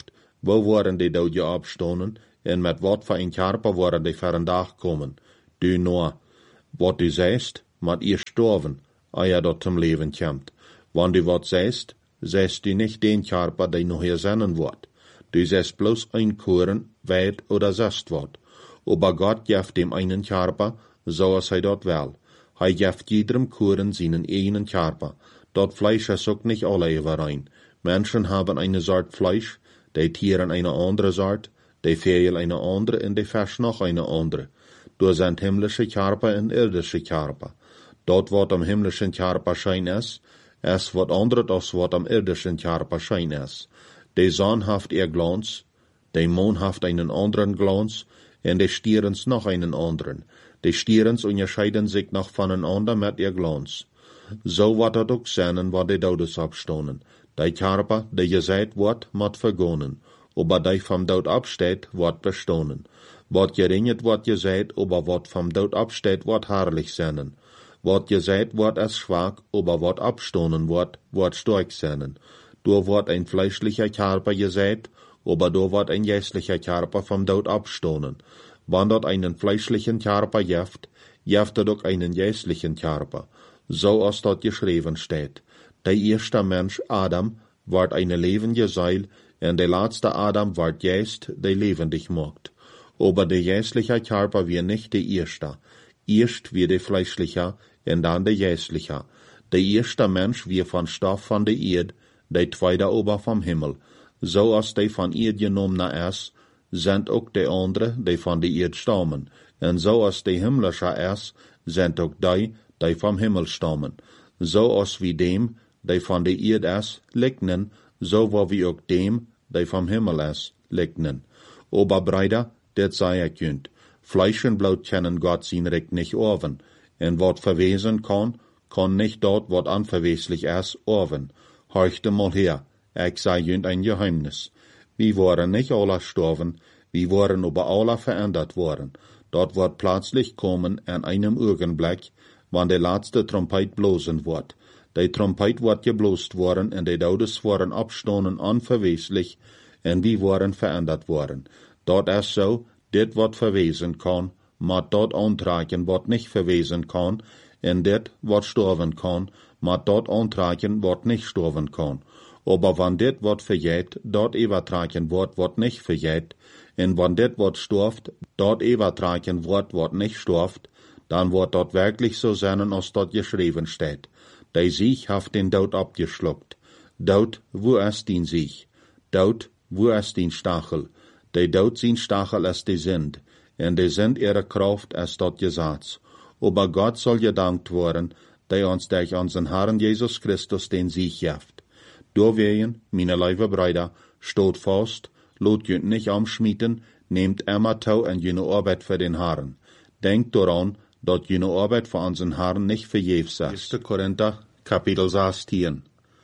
Speaker 1: Wo waren die dood je opstonden, en met wat voor een karper waren die vandaag komen? Du nou, wat du zeist, moet ihr sterven, eer dat zum leven komt. Wann du wat zeist du nicht den karper, die nog hier zennen wordt. Du zeist bloß ein Kuren, weit oder zest wat. Aber Gott geeft dem einen karper, zoals hij dat wel. Hij geeft jedem Kuren seinen einen karper. Dat Fleisch is ook nicht alle überein. Menschen haben eine Sort Fleisch, die Tieren eine andere Sort, die Vögel eine andere en die Fisch noch eine andere. Du sind himmlische Karper en irdische Karper. Dort wat am himmlischen Karper schein is wat anderes als wat am irdischen Karper schein is. Die Sonne haft ihr Glanz, die Mond haft einen anderen Glanz, en die Stierens noch einen anderen. Die Stierens unterscheiden sich noch voneinander mit ihr Glanz. So wat het ook zijn wat die Dodes opstonden. Die Karper, die gezegd wordt, moet vergonen. Aber die vom Dood absteht, wordt bestonen. Wat geringet wordt gezegd, aber wat vom Dood absteht, wordt herrlich zijn. Wat gezegd wordt is schwach, aber wat abstonen wordt stark zijn. Door wordt ein fleischlicher Karper gezegd, aber door wordt ein geistlicher Karper vom Dood abstonen. Wann dort einen fleischlichen Karper jeft het ook einen geistlichen Karper. So als dort geschrieben steht. Der erste Mensch, Adam, ward eine lebendige Seil, en der letzte Adam ward Geist, der lebendig macht. Aber der geistliche Körper wie nicht der erste. Erst wie der fleischliche, en dann der geistliche. Der erste Mensch wie von Stoff von der Erde, der zweite aber vom Himmel. So als der von Erde genommene ist, sind auch die andere, die von der Erde stammen. En so als der himmlische ist, sind auch die vom Himmel stammen. So als wie dem, die von der Erde ist, lignen, so wo wie auch dem, die vom Himmel ist, lignen. Aber Brüder, das sei ich künd. Fleisch und Blut kennen Gott sein Recht nicht oven. En wat verwesen kann nicht dort, wat unverweslich ist, oven. Horchte mal her, ich sei jünd ein Geheimnis. Wir waren nicht alle gestorben, wir waren aber alle verändert worden. Dort wird plötzlich kommen an einem Augenblick, wann der letzte Trompet blosen wird. Die Trompet wird geblost worden, en die Todes waren abstonden unverweslich, en wir waren verändert worden. Dort ist so, dit wat verwesen kann, mat dort antragen wat nicht verwesen kann, en dit wat sterven kann, mat dort antragen wat nicht sterven kann. Aber wann dit wat vergeht, dort übertragen wird wat nicht vergeht, en wann dit wat stirft, dort übertragen wird wat nicht stirft, dann wird dort wirklich so sein, als dort geschrieben steht. Der Sieg haft den Tod abgeschluckt. Tod, wo ist den Sieg? Tod, wo ist den Stachel? Der Tod sein Stachel ist die Sünd, en die Sünd ihre Kraft ist dort Gesetz. Aber Gott soll gedankt worden, der uns durch unseren Herrn Jesus Christus den Sieg gibt. Deswegen, meine liebe Brüder, steht fast, lot jünt nicht umschmieden, nehmt immer tau an jene Arbeit für den Herrn. Denkt daran, dat jene Arbeit für unseren Herrn nicht vergebens ist. 1. Korinther, Kapitel 16.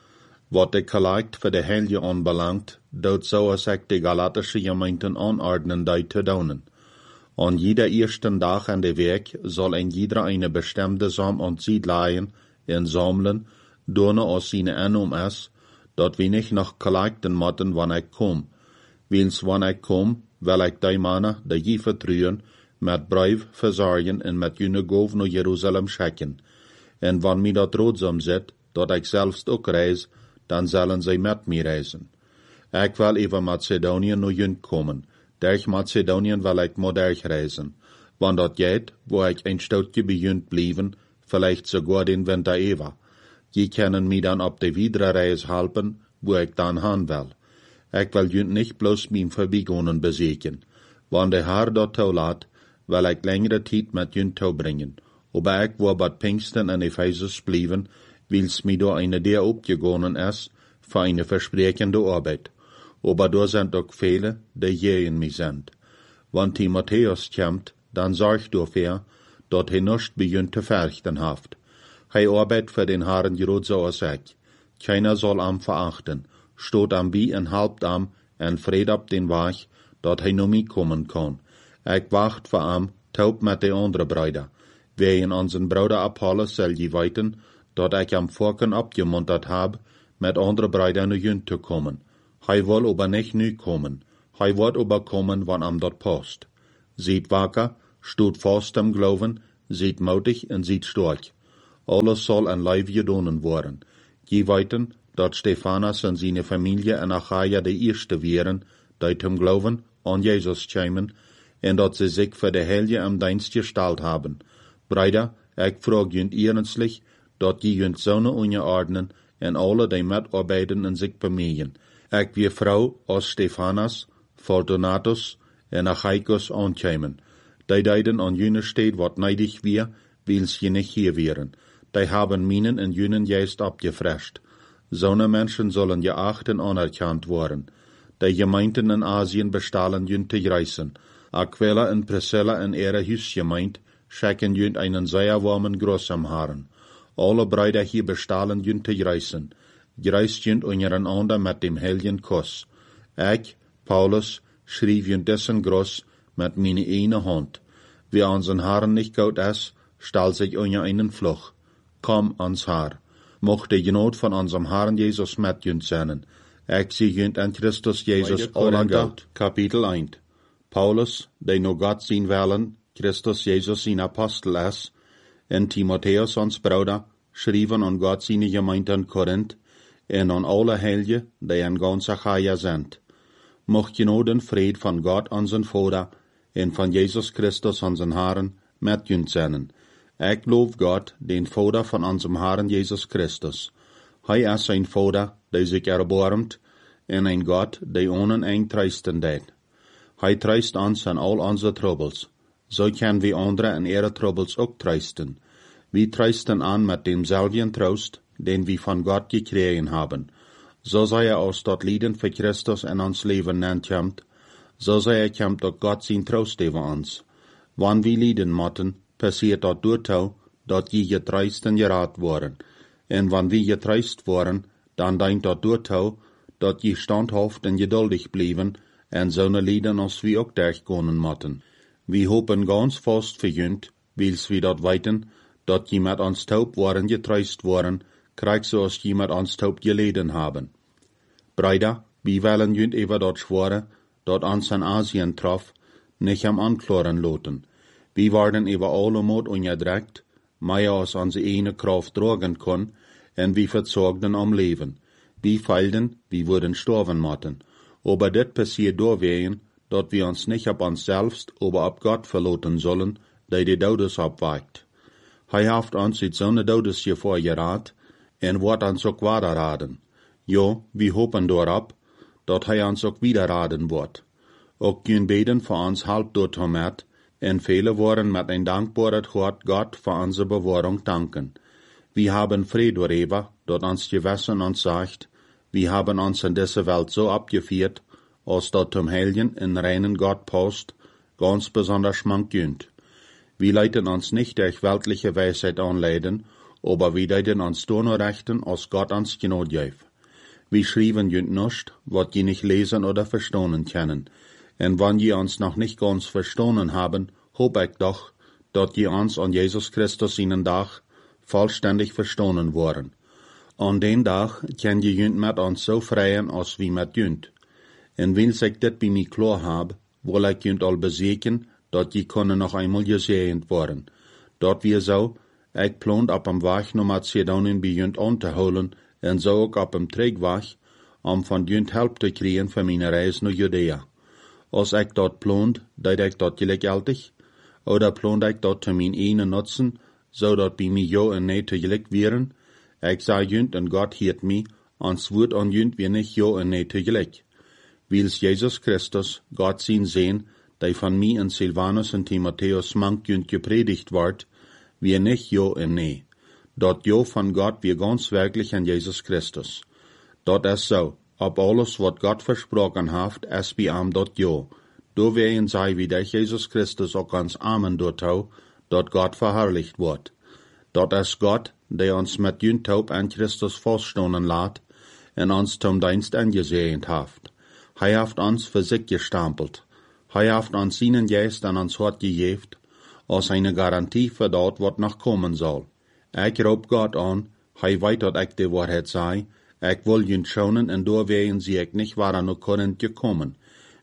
Speaker 1: Wat de Geleit für de Heilige anbelangt, dort so als ich die galatische Gemeinden anordnen, die zu tun. An jeder ersten Tag an der Weg soll ein jeder eine bestimmte Sam und Seed leihen, in sammeln, donne aus seine Annum ist, dort wir nicht noch geleiten motten, wann ich komm. Wils wann ich komm, will ich die Männer, die je vertrühen, met Brief versorgen en met jene Gov naar Jerusalem schicken. En wann mir dat roodsam zit, dat ik selbst ook reis, dan zullen zij met mij reizen. Ik wil even Macedonië naar jun komen. Durch Macedoniën wil ik maar durch reizen. Wann dat geht, wo ik een stootje bij jun blijven, vielleicht sogar den Winter even. Je können mir dan op de Wiederreis helpen, wo ik dan gaan wil. Ik wil jun nicht bloß mijn Verbiegungen beseeken. Wann der Herr dat toelaat, wil ik längere tijd met jun toebrengen. Aber ik wil bad Pfingsten en Ephesus blijven, wils mir da eine der opgegonnen is, für eine versprechende Arbeit. Aber da sind auch viele, die gegen mich sind. Wann Timotheus kommt, dann sorgt dafür, dass er nicht beginnt zu verrichten haft. Hij arbeitet für den Herrn gerade so als ich. Keiner soll am verachten, steht am wie en halbt am en fred ab den Weg, dass hij nur mich kommen kann. Ich wacht für am, taub mit de andere Brüder. Wegen unseren Bruder Apollos soll je weiten, dass ich am Vorken abgemuntert hab, mit andere Brüder nu jünt zu kommen. Hij will aber nicht nu kommen. Hij wordt überkommen, wann am dort post. Seid wacker, stoot vast am Glauben, seid mutig en seid stark. Alles soll an Leib gedonen worden. Je weten, dat Stephanas en zijn familie in Achaia de eerste wären, die zum Glauben an Jesus kämen, en dat sie sich für de Heilige am Dienst gestalt haben. Brüder, ich frage junt ernstlich, dat je junt Sonne unterordnen en alle die mitarbeiten en sich bemühen. Ich wie Frau aus Stephanas, Fortunatus en Achaicus ankämen. Die deiden an jene Stadt wat neidig wir, wils je nicht hier wären. Die haben Minen en jenen Geist abgefrescht. Sonne Menschen sollen geacht en anerkannt worden. Die Gemeinden in Asien bestahlen jünt te reisen. Aquila en Priscilla en ihre Hüsgemeint schicken jünt einen sehr warmen Gruß am Haaren. Alle Brüder hier bestahlen jünt te reisen. Gereist jünt untereinander mit dem heiligen Kuss. Ich, Paulus, schrieb jünt dessen Gruß mit meine eine Hand. Wie unseren Haaren nicht gut ist, stall sich unter einen Fluch. Komm ans Haar. Mocht die Genot von unserem Herrn Jesus mit jünt sein. Ich sie jünt an Christus Jesus aller Gott. Kapitel 1. Paulus, der nur Gott sein wollen, Christus Jesus sein Apostel ist, en Timotheus ons Bruder, schrieben an Gott seine Gemeinde in Korinth, en an alle Heilige, die in ganz Achaia sind. Mocht Genot en Fried von Gott unseren Vater, en von Jesus Christus unseren Herrn, mit jünt sein. Ich lob Gott, den Vater von unserem Herrn Jesus Christus. Hij ist ein Vater, der sich erbarmt, en ein Gott, der ohne eng treisten deed. Hij treist uns an all unsere Troubles. So können wir andere an ihre Troubles auch treisten. Wir treisten an mit demselben Trost, den wir von Gott gekriegt haben. So sei aus dort Lieden für Christus in uns Leben nennt, so sei kommt auch Gott sein Trost über uns. Wann wir Lieden motten, passiert dort durchtau, dort je getreisten gerat worden. En wann wir getreist worden, dann deint dort durchtau, dort je standhaft en geduldig blieben, en zo'n Lieden als wie ook durchgehen motten. Wir hopen ganz fast für jünt, wils wir dort weiten, dort je met ons taub waren getreist worden, kriegt so als je met ons taub geleden haben. Brüder, wir wollen jünt über dort schworen, dort uns in Asien troff, nicht am Ankloren loten. Wir werden über alle Mut unterdrückt, mehr als unsere eine Kraft tragen können, en wir verzogten am Leben. Wir feilden, wir wurden sterben motten. Aber das passiert deswegen, dass wir uns nicht auf uns selbst, aber auf Gott verlassen sollen, der die Todes abweicht. Hij heeft uns uit zo'n Todesgefahr geraten en wordt uns ook weiter raden. Ja, wir hopen daarop, dat hij uns ook wieder raden wordt. Ook kunnen beden voor ons halb dort met, en viele worden met een dankbaarheid hart Gott für unsere Bewahrung danken. Wir haben Fried darüber, dat uns Gewissen uns sagt, wir haben uns in dieser Welt so abgeführt, als dat zum Heiligen in reinen Gott passt, ganz besonders mankt. Wir leiten uns nicht durch weltliche Weisheit anleiten, aber wir leiten uns nur rechten, als Gott uns Gnade gibt. Wir schreiben jünt nicht, wat je nicht lesen oder verstehen können. En wann je uns noch nicht ganz verstanden haben, hoop ich doch, dat je uns an Jesus Christus seinen Tag vollständig verstanden worden. An den Tag kann je jünt mit uns so freien, als wie mit jünt. En wils ich dit bei mir klar hab, will ich jünt al bezeken, dat je kunnen noch einmal gesehen worden. Dort wir so, ich plant ab am Weg nach Mazedonien bei jünt anzuholen, en so ook ab am Trägweg, von jünt Help te kriegen für meine Reise nach Judäa. Als ich dort plant, deed ich dort gleichzeitig, oder plant ich dort zu mein einen nutzen, so dat bei mir ja en nee tegelijk wären. Ich sag jünt en Gott hiert mi, ans wird an jünt wir nicht ja en nee tegelijk. Wils Jesus Christus, Gott sein sehen, die von mir in Silvanus und Timotheus mank jünt gepredigt ward, wir nicht ja en nee. Dort ja von Gott wir ganz wirklich an Jesus Christus. Dort ist so, ob alles, wat Gott versprochen haft, es bei am dort ja. Do wehen sei wie der Jesus Christus auch ganz Amen dort hau, dort Gott verherrlicht wird. Dort ist Gott, der uns mit jünt taub an Christus feststonen lässt, en uns zum Dienst angesehen haft. Hij haft uns für sich gestampelt. Hij haft uns seinen Geist an uns Hort gegeben, als eine Garantie für dort, wat noch kommen soll. Ich rob Gott an, hij weet dat ich die Wahrheit sei, ich will jünt schonen en doorwegen sie ich nicht waren nach Korinth gekommen.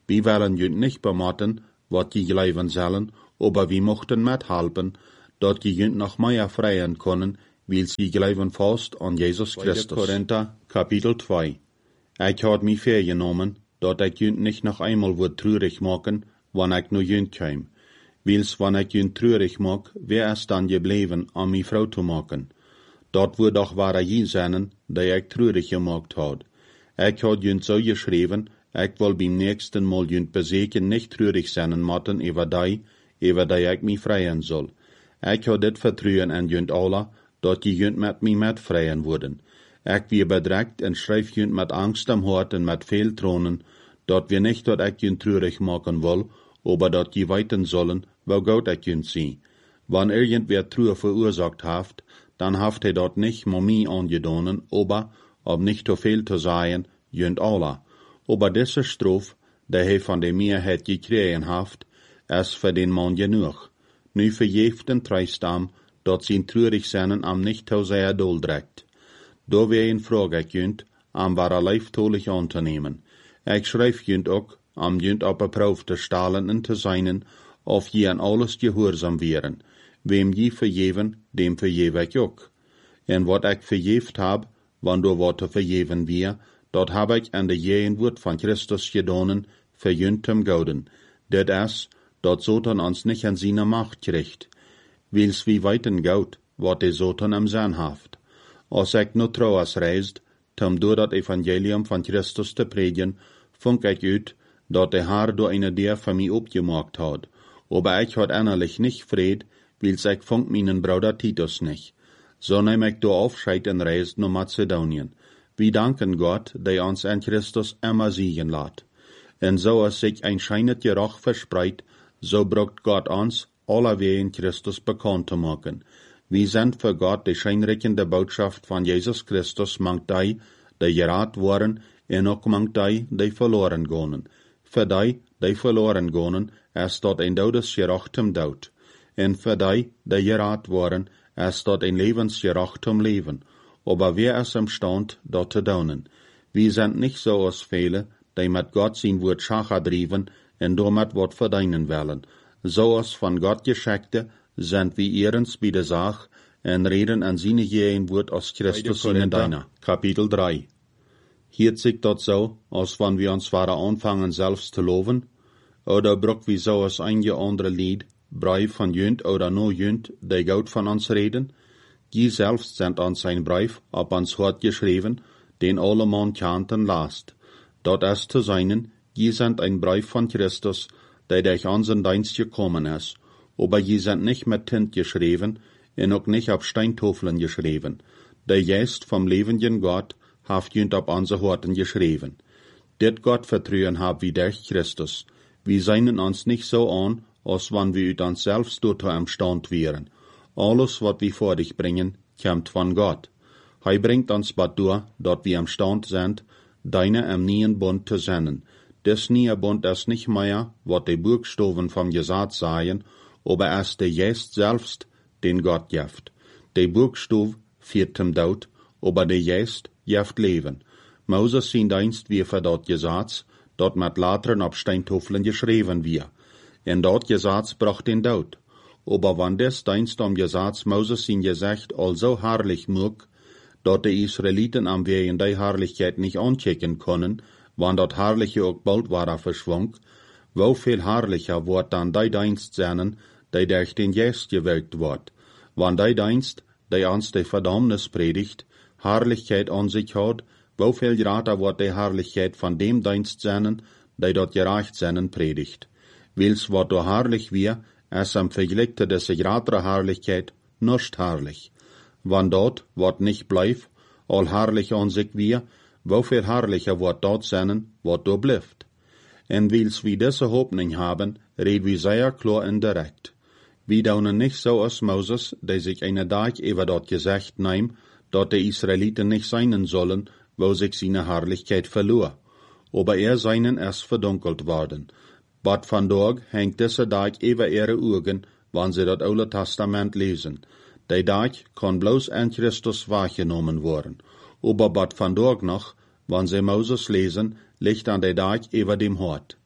Speaker 1: Wir wollen jünt nicht bematten, wat die gleiben sollen, aber wir mochten mithelfen, dort die jünt noch mehr freien können, weil sie gleiben fast an Jesus Christus. Korinther, Kapitel 2. Ich had mich vorgenommen, dort ich jünt nicht noch einmal wird traurig machen, wann ich nur jünt käm. Weils wann ich jünt traurig mag, wär es dann geblieben, an mi Frau zu machen. Dort wird auch wahre je sein, der ich traurig gemacht hat. Ich had jünt so geschrieben, ich will beim nächsten Mal jünt beseken nicht traurig sein matten über die ich mich freien soll. Ich had dit vertrauen an jünt alle, dort die jünt mit mi mit freien wurden. Ich wir bedreckt und schreif jünt mit Angst am Hort und mit viel Tronen, dort wir nicht dort ich jünt traurig machen will, aber dort die weiten sollen, wo Gott ich jünt sie. Wann irgendwer Trauer verursacht haft, dann haft dort nicht Momie angedonen, aber, ob nicht zu viel zu sein, jünt alle. Aber diese Strophe, der von der Mehrheit gekriegen haft, ist für den Mann genug. Nu verjeft den Treistam, dort sie traurig sein am nicht zu sehr doldreckt. Da wär in Frage jünt, am wahre leiftolich anzunehmen. Ich schreif jünt auch, am jünt op een proef te stalen en te zijnen, of je aan alles gehoorzaam wären. Wem je vergeven, dem vergeef ik ook. En wat ik vergeeft heb, wanneer wat te vergeven weer, dat heb ik aan de jeen woord van Christus gedonen, verjünt hem gouden. Dit is, dat Satan ons niet aan zijn macht kriegt. Wils wie weiten goud, wat de Satan am zijn haft. Als ik nu trouwens reist, tom door dat evangelium van Christus te predigen, funk ik uit, dat de Herr door eine der van mij opgemaakt had. Aber ich had innerlich nicht Fried, wils ich funk meinen Bruder Titus nicht. So nehm ich do Aufscheid en reist nach Mazedonien. Wir danken Gott, der uns in Christus immer siegen lässt. Und so als sich ein scheinet Geruch verspreit, so braucht Gott uns, alle wir in Christus bekannt zu machen. Wir sind für Gott die scheinrichende Botschaft von Jesus Christus, mangt die gerat waren, en ook mangt die verloren gingen. Für die verloren gingen, ist dort ein Todesgerachtem Tod. En für die gerat waren, ist dort ein Lebensgerachtem Leben. Aber wer ist imstand, dort zu tun? Wir sind nicht so als viele, die mit Gott sein Wort schacher driven und damit Wort verdienen wollen. So als von Gott Geschickte sind wir ehrens bei der Sache und reden an seine Gehen Wort aus Christus in deiner. Kapitel 3. Hier zieht dort so, als wenn wir uns waren anfangen selbst zu loben, oder bruck wie so als einige andere Lied, Brief von jünt oder no jünt, die Gott von uns reden, die selbst sind uns ein Brief ab ans Hort geschrieben, den alle Mann kannten last. Dort ist zu seinen, die sind ein Brief von Christus, der durch unseren Dienst gekommen ist, aber die sind nicht mit Tint geschrieben, und auch nicht auf Steintafeln geschrieben. Der Geist vom lebenden Gott haft jünt auf unsere Horten geschrieben. Dit Gott vertrauen hab wie durch Christus. Wir seien uns nicht so an, als wann wir ut uns selbst dort am Stand wären. Alles, was wir vor dich bringen, kommt von Gott. Hij bringt uns bad durch, dort wir am Stand sind, deine am neuen Bund zu senden. Des neue Bund ist nicht mehr, was die Buchstaben vom Gesetz seien, aber es der Geist selbst, den Gott gibt. Der Buchstabe führt zum Tod, aber der Geist gibt Leben. Moses sein Dienst wie für dort Gesetz, dort mit Latern auf Steintafeln geschrieben wir. En dort Gesetz bracht den Tod. Aber wann des Dienst am Gesetz Moses sein Gesicht also herrlich mag, dort die Israeliten am Wehen die Herrlichkeit nicht anchecken können, wann dort Herrliche auch bald war verschwung, wo viel herrlicher wird dann die Dienst sein, die durch den Geist gewirkt wird. Wann die Dienst, die uns die Verdammnis predigt, Herrlichkeit an sich hat, wo viel grater wird die Herrlichkeit von dem Dienst sein, die dort gerecht sein predigt. Wils wat do herrlich wir, es am Vergleich des gratere Herrlichkeit nicht herrlich. Wann dort wat nicht bleibt, all herrlich an sich wir, wo viel herrlicher wird dort sein, wat do bleibt. En wils wir diese Hoffnung haben, red wir sehr klar und direkt. Wir daunen nicht so als Moses, der sich eine Tag über dort gesagt nahm, dort die Israeliten nicht sein sollen, wo sich seine Herrlichkeit verlor. Aber seinen erst verdunkelt worden. Bad van Dorg hängt diese Tag über ihre Augen, wann sie das Alte Testament lesen. Der Tag kann bloß an Christus wahrgenommen worden. Aber Bad van Dorg noch, wann sie Moses lesen, liegt an der Tag über dem Hort.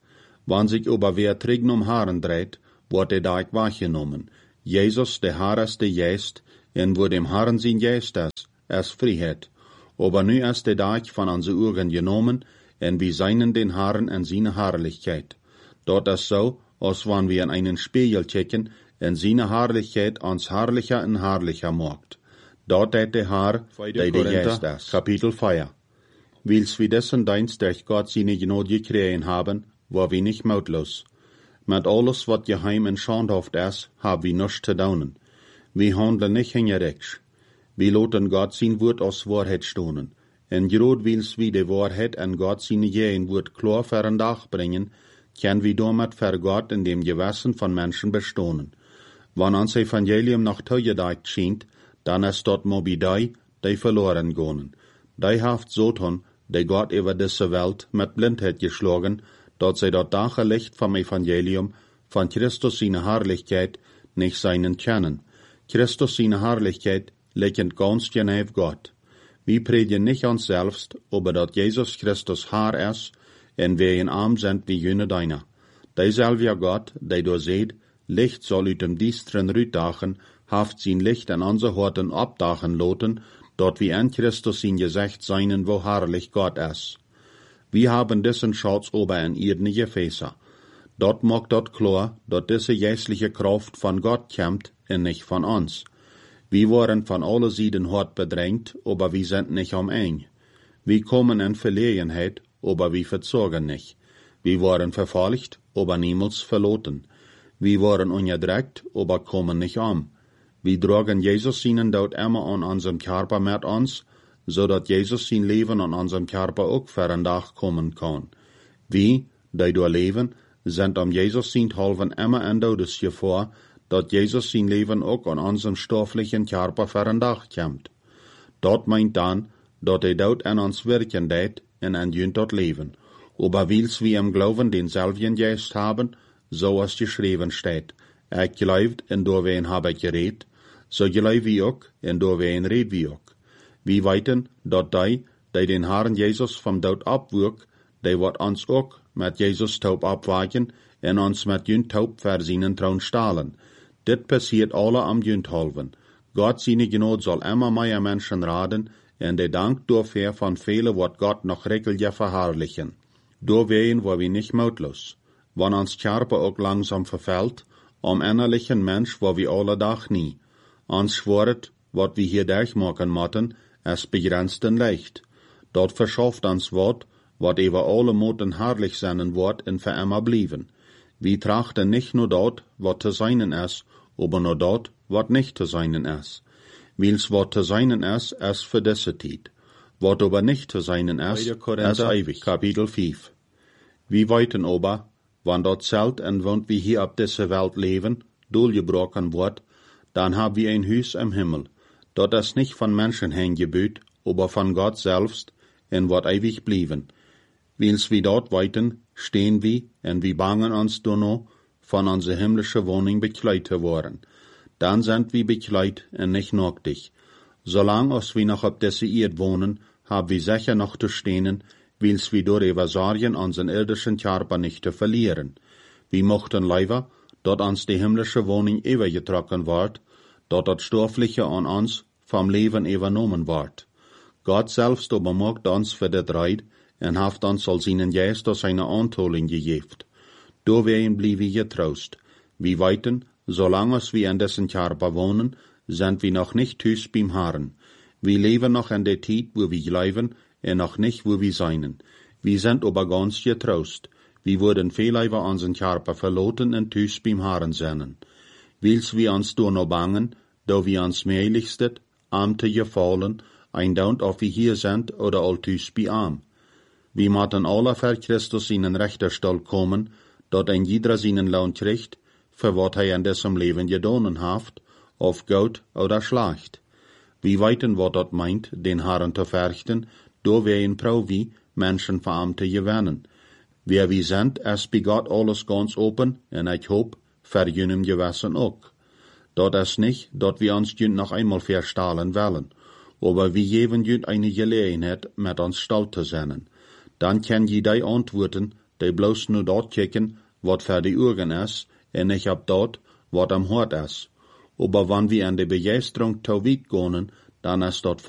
Speaker 1: Wann sich aber wer trägt Haaren dreht, wordt der Dag wahrgenommen. Jesus, der haareste Geest, en wo dem Haaren zijn Geest es Freiheit. Aber nu ist der Dag von onze Augen genommen, en wir seien den Haaren en seine Haarlichkeit. Dort ist so, als wann wir in einen Spiegel checken, en seine Haarlichkeit uns haarlicher en haarlicher macht. Dort hat der Haar, der Geist ist. Kapitel 4. Wils wir dessen Dienst durch Gott seine Gnade gekriegt haben, war wir nicht mautlos. Mit alles, was geheim und schandhaft ist, haben wir nichts zu tun. Wir handeln nicht hingerechts. Wir lassen Gott sein Wort als Wahrheit stonen. En grad wils wir die Wahrheit en Gott seine Gehen Wort klar für ein Dach bringen, können wir damit für Gott in dem Gewissen von Menschen bestohnen. Wenn uns Evangelium nach Teugedacht scheint, dann ist dort mobi die verloren gehen. Die haft Soton, die Gott über diese Welt mit Blindheit geschlagen, dort sie dort dache Licht vom Evangelium, von Christus seine Herrlichkeit, nicht seinen kennen. Christus seine Herrlichkeit liegt ganz genau Gott. Wir predigen nicht uns selbst, aber dort Jesus Christus Haar ist, en wir in arm sind wie jene deiner. Derselbe Gott, der du seht, Licht soll ut dem Diestren rütdachen, haft sein Licht an unser Horten abdachen loten, dort wie an Christus in Gesicht seinen, wo herrlich Gott ist. Wir haben diesen Schatz ober in irdene Gefäße. Dort mag dort klar, dort diese geistliche Kraft von Gott kommt, und nicht von uns. Wir waren von alle Seiten hart bedrängt, aber wir sind nicht am eng. Wir kommen in Verlegenheit, aber wir verzogen nicht. Wir waren verfolgt, aber niemals verloren. Wir waren unterdrückt, aber kommen nicht um. Wir tragen Jesus seinen Tod immer an unserem Körper mit uns, so dass Jesus sein Leben an unserem Körper auch für ein Tag kommen kann. Wir, die da leben, sind Jesus sein Halven immer in Todesgefahr, dass Jesus sein Leben auch an unserem stofflichen Körper für ein Tag kommt. Dort meint dann, dass der Tod an uns wirken tät und an jünt dort leben. Aber wils wir im Glauben denselben Geist haben, so als geschrieben steht. Glaubt, und door wir ihn haben geredet, so glauben wir auch, und door wir ihn reden wir auch. Wir weiten, dass die den Herrn Jesus vom Tod abwirkt, die wird uns auch mit Jesus Taub abwagen und uns mit jünt Taub für seinen Traun stahlen. Dit passiert alle am jünt halven. Gott seine Gnade soll immer mehr Menschen raten, und der Dank dafür von vielen wird Gott noch regelrecht verherrlichen. Da wären wir nicht mautlos. Wenn uns Körper auch langsam verfällt, am innerlichen Mensch war wir alle Tag nie. Uns schworet, wat wir hier durchmachen motten, es begrenzt und leicht. Dort verschafft uns Wort, wat über alle Moten herrlich seinen Wort in für immer blieben. Wir trachten nicht nur dort, wat zu seinen ist, aber nur dort, wat nicht zu seinen ist. Wils wat zu seinen ist für diese Zeit. Wat aber nicht zu seinen ist ewig. Kapitel 5. Wir weiten aber, wann dort zelt und wohnt wie hier auf dieser Welt leben, durchgebrochen wird, dann haben wir ein Haus im Himmel. Dort ist nicht von Menschen hingebüht, aber von Gott selbst, und wird ewig blieben. Wils wir dort weiten, stehen wir, und wir bangen uns noch, von unserer himmlischen Wohnung bekleidet zu worden. Dann sind wir bekleidet und nicht nacktig. Solange als wir noch auf dieser Erde wohnen, haben wir sicher noch zu stehen, wils wir durch Evasarien unseren irdischen Körper nicht zu verlieren. Wir mochten leider, dort uns die himmlische Wohnung übergetragen wird, dort das Stoffliche an uns vom Leben übernommen wird. Gott selbst aber macht uns für das Reid und haft uns als seinen Geist aus seiner Antoling gegeben. Da werden blieben getrost. Wir weiten, solange wir in dessen Körper wohnen, sind wir noch nicht hüs beim Herrn. Wir leben noch in der Zeit, wo wir leben, und noch nicht, wo wir seien. Wir sind aber ganz getrost. Wir wurden viel über unseren Körper verloren und hüs beim Herrn sein. Wils wir uns da noch bangen, da wir uns mehrlichstet, Amte gefallen, eindaunt auf wir hier sind oder althüs bei Arm. Wir maten alle für Christus in den Richterstall kommen, dort ein jeder seinen Lohn kriegt, für wat er in diesem Leben gedonen haft, auf gut oder schlecht. Wir weiten, wat dat meint, den Herrn zu fürchten, da wir in Provi Menschen verarmte gewinnen. Wer wir sind, es bei Gott alles ganz open, und ich hoop, für jenem Gewissen auch. Dort ist nicht, dort wir uns jünd noch einmal verstahlen wollen, aber wir geben jünd eine Gelegenheit, mit uns stolz zu sein. Dann kann je die antworten, die bloß nu dort kicken, wat für die Augen is, en nicht ab dort, wat am Hort is. Aber wenn wir an die Begeisterung zu weit gehen, dann ist dort